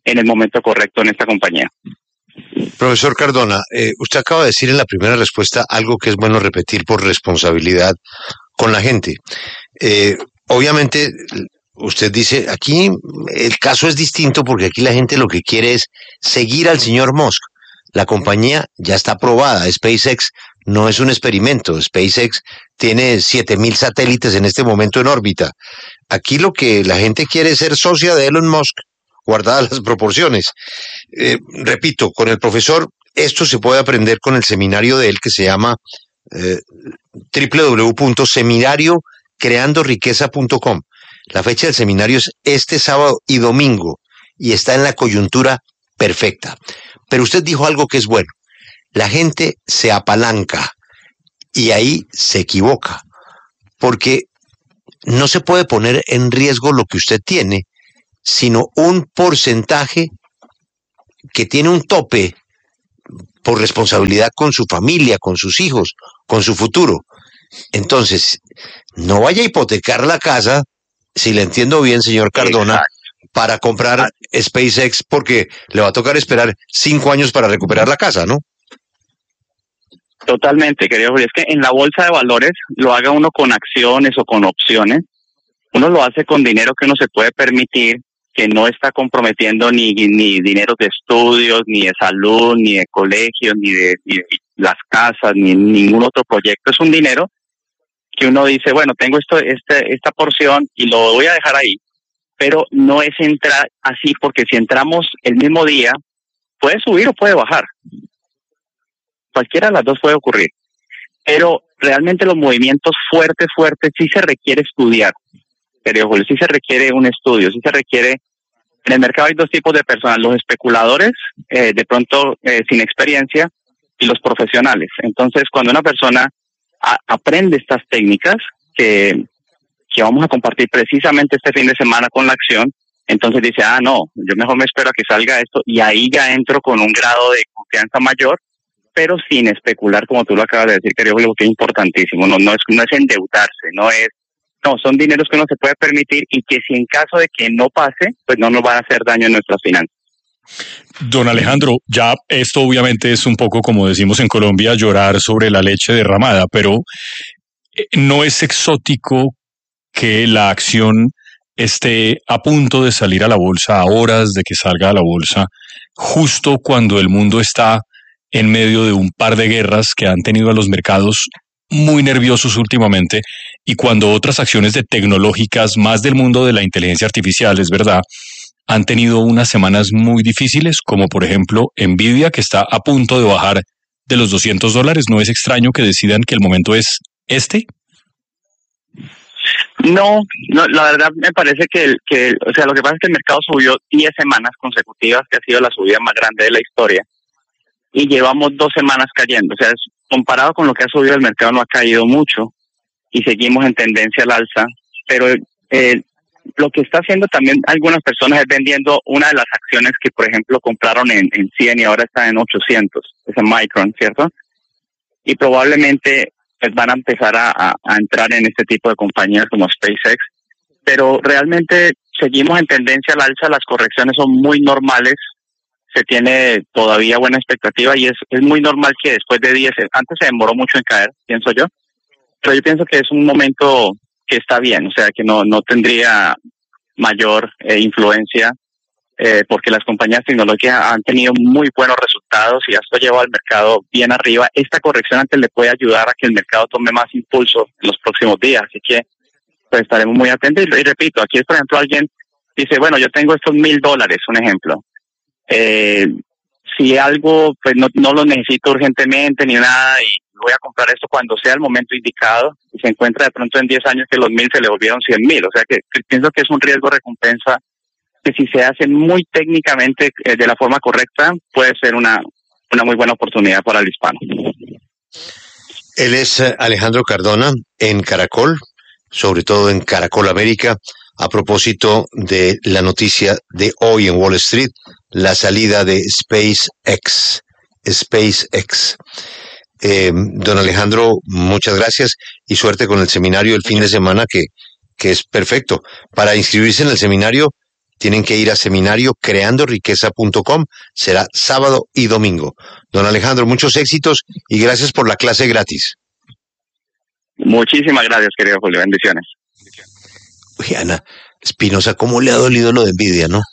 en el momento correcto en esta compañía. Profesor Cardona, eh, usted acaba de decir en la primera respuesta algo que es bueno repetir por responsabilidad con la gente. Eh, obviamente, usted dice, aquí el caso es distinto porque aquí la gente lo que quiere es seguir al señor Musk. La compañía ya está aprobada. SpaceX no es un experimento. SpaceX tiene siete mil satélites en este momento en órbita. Aquí lo que la gente quiere es ser socia de Elon Musk, guardadas las proporciones. Eh, repito, con el profesor, esto se puede aprender con el seminario de él que se llama eh, doble u doble u doble u punto seminario creando riqueza punto com. La fecha del seminario es este sábado y domingo y está en la coyuntura perfecta. Pero usted dijo algo que es bueno. La gente se apalanca y ahí se equivoca, porque no se puede poner en riesgo lo que usted tiene, sino un porcentaje que tiene un tope por responsabilidad con su familia, con sus hijos, con su futuro. Entonces, no vaya a hipotecar la casa, si le entiendo bien, señor Cardona, exacto, para comprar SpaceX, porque le va a tocar esperar cinco años para recuperar la casa, ¿no? Totalmente, querido Julio. Es que en la bolsa de valores, lo haga uno con acciones o con opciones, uno lo hace con dinero que uno se puede permitir, que no está comprometiendo ni, ni dinero de estudios, ni de salud, ni de colegios, ni de, ni de las casas, ni ningún otro proyecto. Es un dinero que uno dice, bueno, tengo esto, este, esta porción y lo voy a dejar ahí, pero no es entrar así, porque si entramos el mismo día, puede subir o puede bajar. Cualquiera de las dos puede ocurrir. Pero realmente los movimientos fuertes, fuertes, sí se requiere estudiar. Querido Julio, sí se requiere un estudio, sí se requiere. En el mercado hay dos tipos de personas, los especuladores, eh, de pronto eh, sin experiencia, y los profesionales. Entonces, cuando una persona a, aprende estas técnicas que, que vamos a compartir precisamente este fin de semana con la acción, entonces dice, ah, no, yo mejor me espero a que salga esto, y ahí ya entro con un grado de confianza mayor, pero sin especular, como tú lo acabas de decir, querido Julio, que es importantísimo. No, no es, no es endeudarse, no es, no, son dineros que uno se puede permitir y que si en caso de que no pase, pues no nos van a hacer daño en nuestras finanzas. Don Alejandro, ya esto obviamente es un poco, como decimos en Colombia, llorar sobre la leche derramada, pero no es exótico que la acción esté a punto de salir a la bolsa, a horas de que salga a la bolsa, justo cuando el mundo está en medio de un par de guerras que han tenido a los mercados muy nerviosos últimamente, y cuando otras acciones de tecnológicas más del mundo de la inteligencia artificial, es verdad, han tenido unas semanas muy difíciles, como por ejemplo Nvidia, que está a punto de bajar de los doscientos dólares. ¿No es extraño que decidan que el momento es este? No, no, la verdad me parece que, el, que o sea, lo que pasa es que el mercado subió diez semanas consecutivas, que ha sido la subida más grande de la historia, y llevamos dos semanas cayendo. O sea, es, comparado con lo que ha subido el mercado, no ha caído mucho y seguimos en tendencia al alza, pero eh, lo que está haciendo también algunas personas es vendiendo una de las acciones que, por ejemplo, compraron en, en cien y ahora está en ochocientos, es en Micron, ¿cierto? Y probablemente pues, van a empezar a, a, a entrar en este tipo de compañías como SpaceX, pero realmente seguimos en tendencia al alza, las correcciones son muy normales, se tiene todavía buena expectativa y es, es muy normal que después de diez, antes se demoró mucho en caer, pienso yo, pero yo pienso que es un momento que está bien, o sea, que no, no tendría mayor eh, influencia eh, porque las compañías tecnológicas han tenido muy buenos resultados y esto lleva al mercado bien arriba. Esta corrección antes le puede ayudar a que el mercado tome más impulso en los próximos días, así que pues estaremos muy atentos y, y repito, aquí es por ejemplo alguien dice, bueno, yo tengo estos mil dólares, un ejemplo, eh, si algo pues no, no lo necesito urgentemente ni nada y voy a comprar esto cuando sea el momento indicado y se encuentra de pronto en diez años que los mil se le volvieron cien mil, o sea que, que pienso que es un riesgo recompensa que si se hace muy técnicamente eh, de la forma correcta puede ser una, una muy buena oportunidad para el hispano. Él es Alejandro Cardona en Caracol, sobre todo en Caracol América, a propósito de la noticia de hoy en Wall Street, la salida de SpaceX. SpaceX. Eh, don Alejandro, muchas gracias y suerte con el seminario el fin de semana que, que es perfecto. Para inscribirse en el seminario tienen que ir a seminario creando riqueza punto com. Será sábado y domingo. Don Alejandro, muchos éxitos y gracias por la clase gratis. Muchísimas gracias, querido Julio. Bendiciones. Uy, Ana Espinosa, ¿cómo le ha dolido lo de Envidia, no?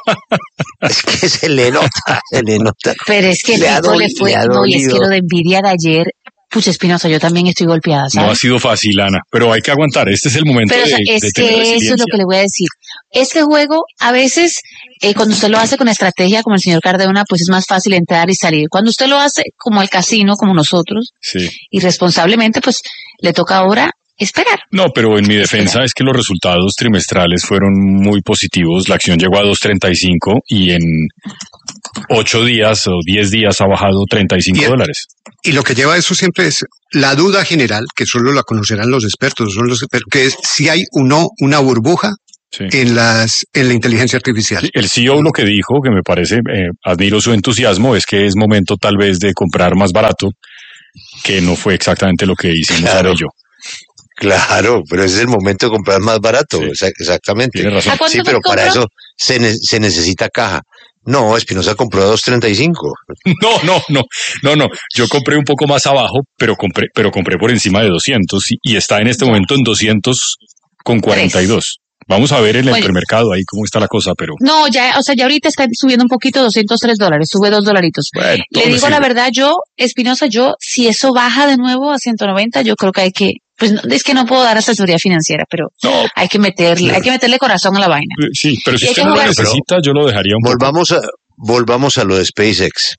Es que se le nota, se le nota. Pero es que le el tipo le fue, le no, y es que lo de Envidia de ayer, pucha Espinosa, yo también estoy golpeada, ¿sabes? No ha sido fácil, Ana, pero hay que aguantar. Este es el momento Pero de, o sea, es de que tener eso es lo resiliencia. que le voy a decir. Este juego, a veces, eh, cuando usted lo hace con estrategia, como el señor Cardona, pues es más fácil entrar y salir. Cuando usted lo hace como el casino, como nosotros, Sí. irresponsablemente, pues le toca ahora esperar. No, pero en mi defensa es que los resultados trimestrales fueron muy positivos. La acción llegó a dos treinta y cinco y en ocho días o diez días ha bajado treinta y cinco Bien. dólares. Y lo que lleva a eso siempre es la duda general, que solo la conocerán los expertos, son los expertos, que es si hay o no una burbuja Sí. en las en la inteligencia artificial. El C E O lo que dijo, que me parece, eh, admiro su entusiasmo, es que es momento tal vez de comprar más barato, que no fue exactamente lo que hicimos Claro. ahora yo. Claro, pero ese es el momento de comprar más barato, exa- exactamente. Tiene razón. ¿A cuánto Sí, pero compró? para eso se, ne- se necesita caja. No, Espinosa compró a dos treinta y cinco. No, no, no, no, no. Yo compré un poco más abajo, pero compré, pero compré por encima de doscientos y, y está en este momento en doscientos con cuarenta y dos. Vamos a ver en el Bueno. premercado ahí cómo está la cosa, pero No, ya, o sea, ya ahorita está subiendo un poquito, doscientos tres dólares, sube dos dolaritos. bueno, todo Le me digo la sirve. verdad, yo, Espinosa, yo, si eso baja de nuevo a ciento noventa, yo creo que hay que, pues no, es que no puedo dar asesoría financiera, pero No. hay que meterle, hay que meterle corazón a la vaina. Eh, Sí, pero si Y hay usted que no lo jugar- necesita, yo lo dejaría un poco. Volvamos a, volvamos a lo de SpaceX.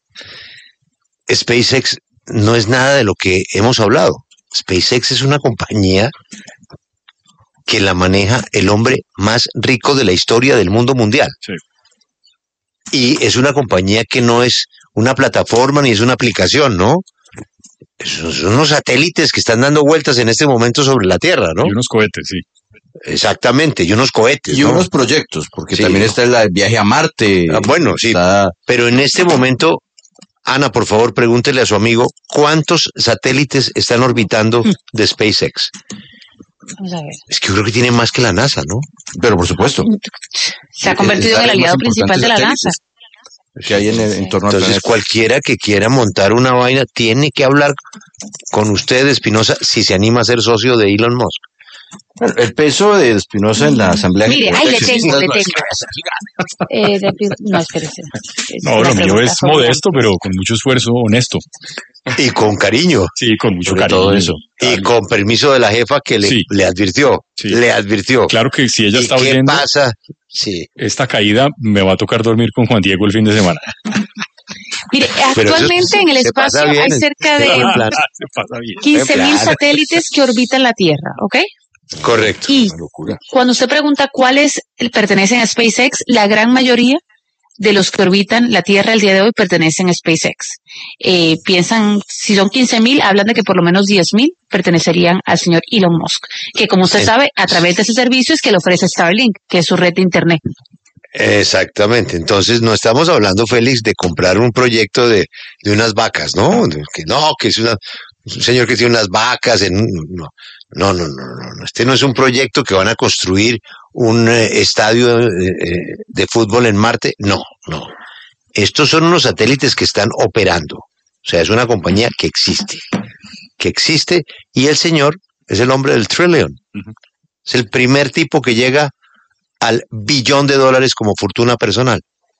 SpaceX no es nada de lo que hemos hablado. SpaceX es una compañía que la maneja el hombre más rico de la historia del mundo mundial. Sí. Y es una compañía que no es una plataforma ni es una aplicación, ¿no? Son son unos satélites que están dando vueltas en este momento sobre la Tierra, ¿no? Y unos cohetes, sí. Exactamente, y unos cohetes, Y ¿no? unos proyectos, porque Sí. también está el viaje a Marte. Ah, bueno, sí. Está- Pero en este momento, Ana, por favor, pregúntele a su amigo cuántos satélites están orbitando de SpaceX. Vamos a ver. Es que yo creo que tiene más que la NASA, ¿no? Pero por supuesto. Se ha convertido en el aliado principal de la NASA. Que hay en el entorno al Entonces, planeta. cualquiera que quiera montar una vaina tiene que hablar con usted, Espinosa, si se anima a ser socio de Elon Musk. Bueno, el peso de Espinosa en la Asamblea Mire, ahí le tengo, le no es- tengo. Eh, de- no, espérese. Es No, una lo mío pregunta es sobre- modesto, pero con mucho esfuerzo, honesto. Y con cariño. Sí, con mucho Sobre cariño. todo eso. Y con permiso de la jefa que le, Sí. le advirtió. Sí. Le advirtió. Claro que si ella ¿Y está qué oyendo pasa? Sí. esta caída, me va a tocar dormir con Juan Diego el fin de semana. Mire, Pero eso actualmente en el se pasa espacio bien, hay cerca se de va en plan. Se pasa bien. quince mil Claro. satélites que orbitan la Tierra, ¿ok? Correcto. Y Una locura. cuando usted pregunta cuáles pertenecen a SpaceX, la gran mayoría de los que orbitan la Tierra el día de hoy pertenecen a SpaceX. Eh, piensan, si son quince mil, hablan de que por lo menos diez mil pertenecerían al señor Elon Musk, que como usted Eh. sabe, a través de ese servicio es que le ofrece Starlink, que es su red de Internet. Exactamente. Entonces, no estamos hablando, Félix, de comprar un proyecto de, de unas vacas, ¿no? De- Que no, que es una, es un señor que tiene unas vacas en un- no, no, no, no, no, no. Este no es un proyecto que van a construir un eh, estadio eh, eh, de fútbol en Marte. No, no. Estos son unos satélites que están operando. O sea, es una compañía que existe, que existe, y el señor es el hombre del trillion. Es el primer tipo que llega al billón de dólares como fortuna personal.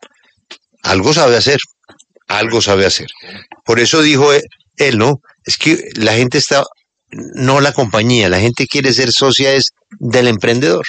Algo sabe hacer, algo sabe hacer. Por eso dijo él, él, ¿no? Es que la gente está, no la compañía, la gente quiere ser socia es del emprendedor.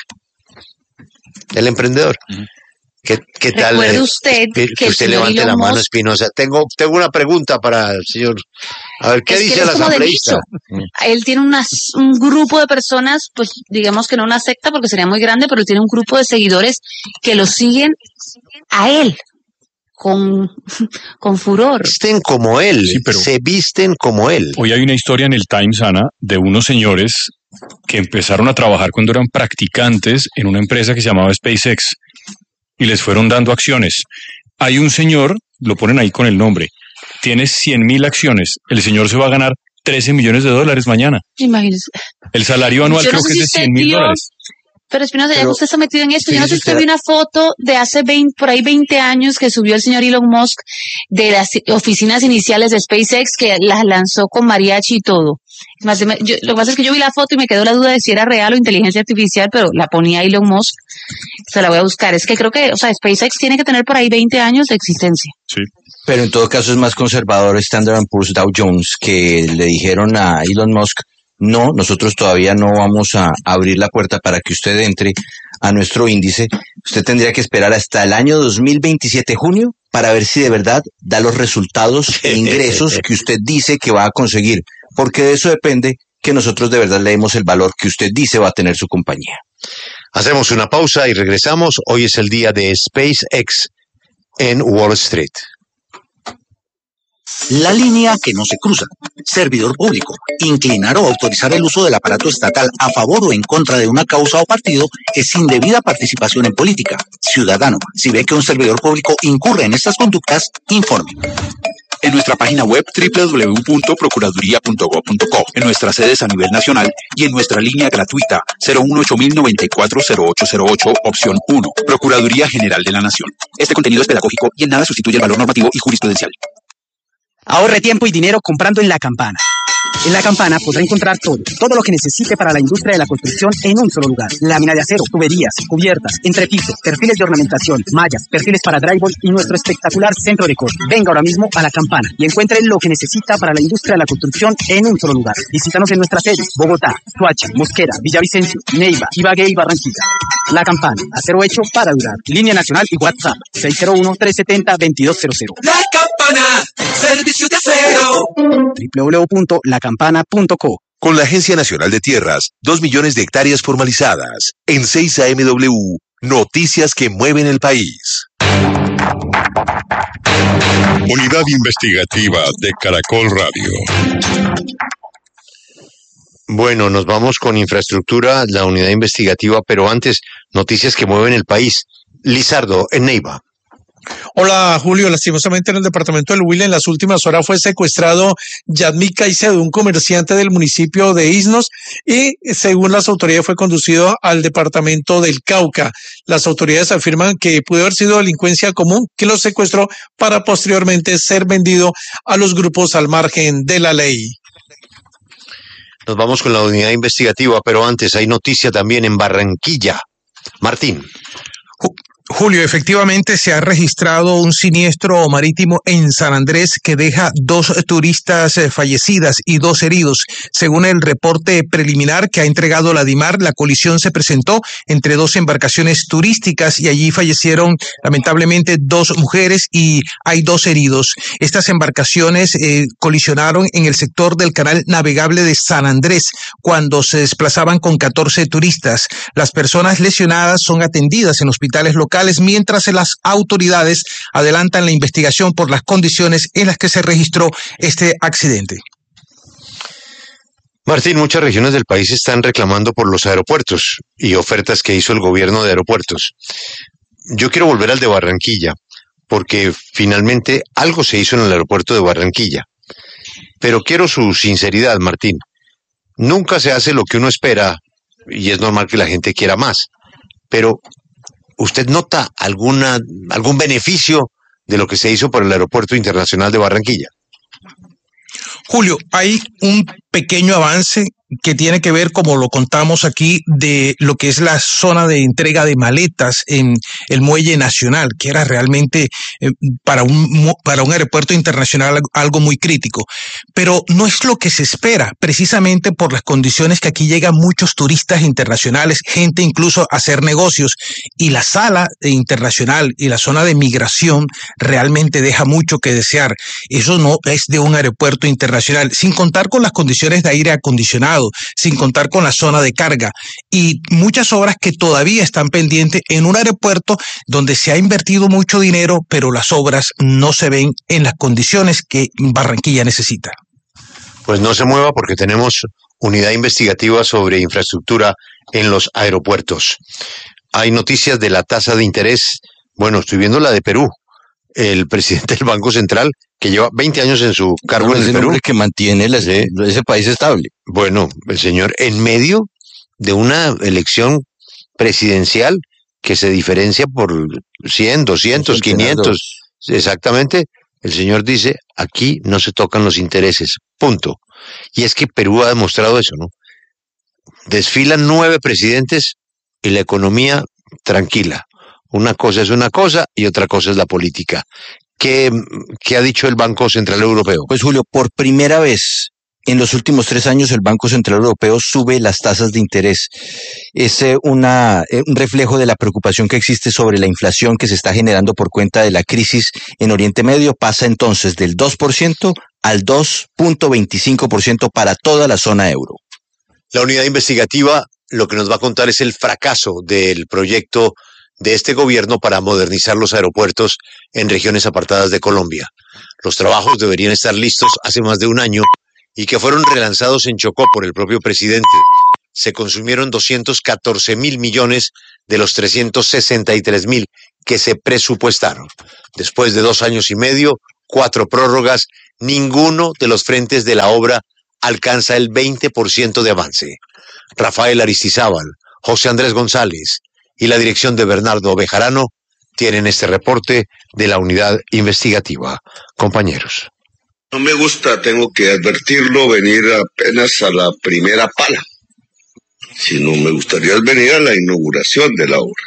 Del emprendedor. ¿Qué, qué tal? Recuerde eh, usted que, que el usted señor levante Elon la mano, Musk- Espinosa. Tengo, tengo una pregunta para el señor. A ver, ¿qué Es que dice él el es como de asambleísta? nicho. Él tiene unas, un grupo de personas, pues digamos que no una secta porque sería muy grande, pero él tiene un grupo de seguidores que lo siguen a él con, con furor. Visten como él, Sí, pero- se visten como él. Hoy hay una historia en el Times, Ana, de unos señores que empezaron a trabajar cuando eran practicantes en una empresa que se llamaba SpaceX y les fueron dando acciones. Hay un señor, lo ponen ahí con el nombre, tiene cien mil acciones. El señor se va a ganar trece millones de dólares mañana. Imagínese. El salario anual Yo no creo sé que si es de usted cien mil vio- dólares. Pero Espinosa, ya Pero, que usted está metido en esto, yo no sé si fíjese usted usted- vio una foto de hace veinte, por ahí veinte años que subió el señor Elon Musk de las oficinas iniciales de SpaceX que las lanzó con mariachi y todo. Más de- yo- lo que pasa es que yo vi la foto y me quedó la duda de si era real o inteligencia artificial, pero la ponía Elon Musk. Se la voy a buscar. Es que creo que, o sea, SpaceX tiene que tener por ahí veinte años de existencia. Sí. Pero en todo caso es más conservador Standard and Poor's, Dow Jones, que le dijeron a Elon Musk, no, nosotros todavía no vamos a abrir la puerta para que usted entre a nuestro índice. Usted tendría que esperar hasta el año dos mil veintisiete, junio, para ver si de verdad da los resultados e ingresos que usted dice que va a conseguir, porque de eso depende que nosotros de verdad le demos el valor que usted dice va a tener su compañía. Hacemos una pausa y regresamos. Hoy es el día de SpaceX en Wall Street. La línea que no se cruza. Servidor público. Inclinar o autorizar el uso del aparato estatal a favor o en contra de una causa o partido es indebida participación en política. Ciudadano, si ve que un servidor público incurre en estas conductas, informe. En nuestra página web doble u doble u doble u punto procuraduría punto gob punto co, en nuestras sedes a nivel nacional y en nuestra línea gratuita cero uno ocho mil noventa y cuatro cero ocho cero ocho, opción uno, Procuraduría General de la Nación. Este contenido es pedagógico y en nada sustituye el valor normativo y jurisprudencial. Ahorre tiempo y dinero comprando en La Campana. En La Campana podrá encontrar todo, todo lo que necesite para la industria de la construcción en un solo lugar. Lámina de acero, tuberías, cubiertas, entrepiso, perfiles de ornamentación, mallas, perfiles para drywall y nuestro espectacular centro de corte. Venga ahora mismo a La Campana y encuentre lo que necesita para la industria de la construcción en un solo lugar. Visítanos en nuestras sedes: Bogotá, Soacha, Mosquera, Villavicencio, Neiva, Ibagué y Barranquilla. La Campana, acero hecho para durar. Línea nacional y WhatsApp seis cero uno, tres siete cero, dos dos cero cero. La Campana, servicio de acero. doble u doble u doble u punto la campana punto co. Con la Agencia Nacional de Tierras, dos millones de hectáreas formalizadas. En seis A M W, noticias que mueven el país. Unidad Investigativa de Caracol Radio. Bueno, nos vamos con infraestructura, la unidad investigativa, pero antes, noticias que mueven el país. Lizardo, en Neiva. Hola, Julio. Lastimosamente en el departamento del Huila en las últimas horas fue secuestrado Yadmi Caicedo, un comerciante del municipio de Isnos, y según las autoridades fue conducido al departamento del Cauca. Las autoridades afirman que pudo haber sido delincuencia común que lo secuestró para posteriormente ser vendido a los grupos al margen de la ley. Nos vamos con la unidad investigativa, pero antes hay noticia también en Barranquilla. Martín. Julio, efectivamente se ha registrado un siniestro marítimo en San Andrés que deja dos turistas fallecidas y dos heridos. Según el reporte preliminar que ha entregado la DIMAR, la colisión se presentó entre dos embarcaciones turísticas y allí fallecieron lamentablemente dos mujeres y hay dos heridos. Estas embarcaciones eh, colisionaron en el sector del canal navegable de San Andrés cuando se desplazaban con catorce turistas. Las personas lesionadas son atendidas en hospitales locales, mientras las autoridades adelantan la investigación por las condiciones en las que se registró este accidente. Martín, muchas regiones del país están reclamando por los aeropuertos y ofertas que hizo el gobierno de aeropuertos. Yo quiero volver al de Barranquilla, porque finalmente algo se hizo en el aeropuerto de Barranquilla. Pero quiero su sinceridad, Martín. Nunca se hace lo que uno espera y es normal que la gente quiera más. Pero ¿usted nota alguna, algún beneficio de lo que se hizo por el Aeropuerto Internacional de Barranquilla? Julio, hay un pequeño avance que tiene que ver, como lo contamos aquí, de lo que es la zona de entrega de maletas en el Muelle Nacional, que era realmente eh, para un para un aeropuerto internacional algo muy crítico. Pero no es lo que se espera, precisamente por las condiciones que aquí llegan muchos turistas internacionales, gente incluso a hacer negocios, y la sala internacional y la zona de migración realmente deja mucho que desear. Eso no es de un aeropuerto internacional, sin contar con las condiciones de aire acondicionado, sin contar con la zona de carga y muchas obras que todavía están pendientes en un aeropuerto donde se ha invertido mucho dinero, pero las obras no se ven en las condiciones que Barranquilla necesita. Pues no se mueva porque tenemos unidad investigativa sobre infraestructura en los aeropuertos. Hay noticias de la tasa de interés. Bueno, estoy viendo la de Perú. El presidente del Banco Central, que lleva veinte años en su cargo no, en el ese Perú. hombre que mantiene la, ¿Sí? ese país estable. Bueno, el señor, en medio de una elección presidencial que se diferencia por cien, doscientos, quinientos. Exactamente. El señor dice, aquí no se tocan los intereses, punto. Y es que Perú ha demostrado eso, ¿no? Desfilan nueve presidentes y la economía tranquila. Una cosa es una cosa y otra cosa es la política. ¿Qué, qué ha dicho el Banco Central Europeo? Pues Julio, por primera vez en los últimos tres años el Banco Central Europeo sube las tasas de interés. Es eh, una, eh, un reflejo de la preocupación que existe sobre la inflación que se está generando por cuenta de la crisis en Oriente Medio. Pasa entonces del dos por ciento al dos punto veinticinco por ciento para toda la zona euro. La unidad investigativa lo que nos va a contar es el fracaso del proyecto de este gobierno para modernizar los aeropuertos en regiones apartadas de Colombia. Los trabajos deberían estar listos hace más de un año y que fueron relanzados en Chocó por el propio presidente. Se consumieron doscientos catorce mil millones de los trescientos sesenta y tres mil que se presupuestaron. Después de dos años y medio, cuatro prórrogas, ninguno de los frentes de la obra alcanza el veinte por ciento de avance. Rafael Aristizábal, José Andrés González y la dirección de Bernardo Bejarano tienen este reporte de la unidad investigativa. Compañeros. No me gusta, tengo que advertirlo, venir apenas a la primera pala, sino me gustaría venir a la inauguración de la obra.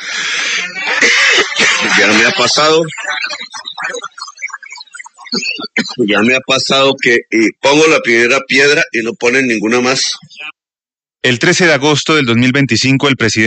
Ya me ha pasado, ya me ha pasado que y pongo la primera piedra y no ponen ninguna más. El trece de agosto del dos mil veinticinco, el presidente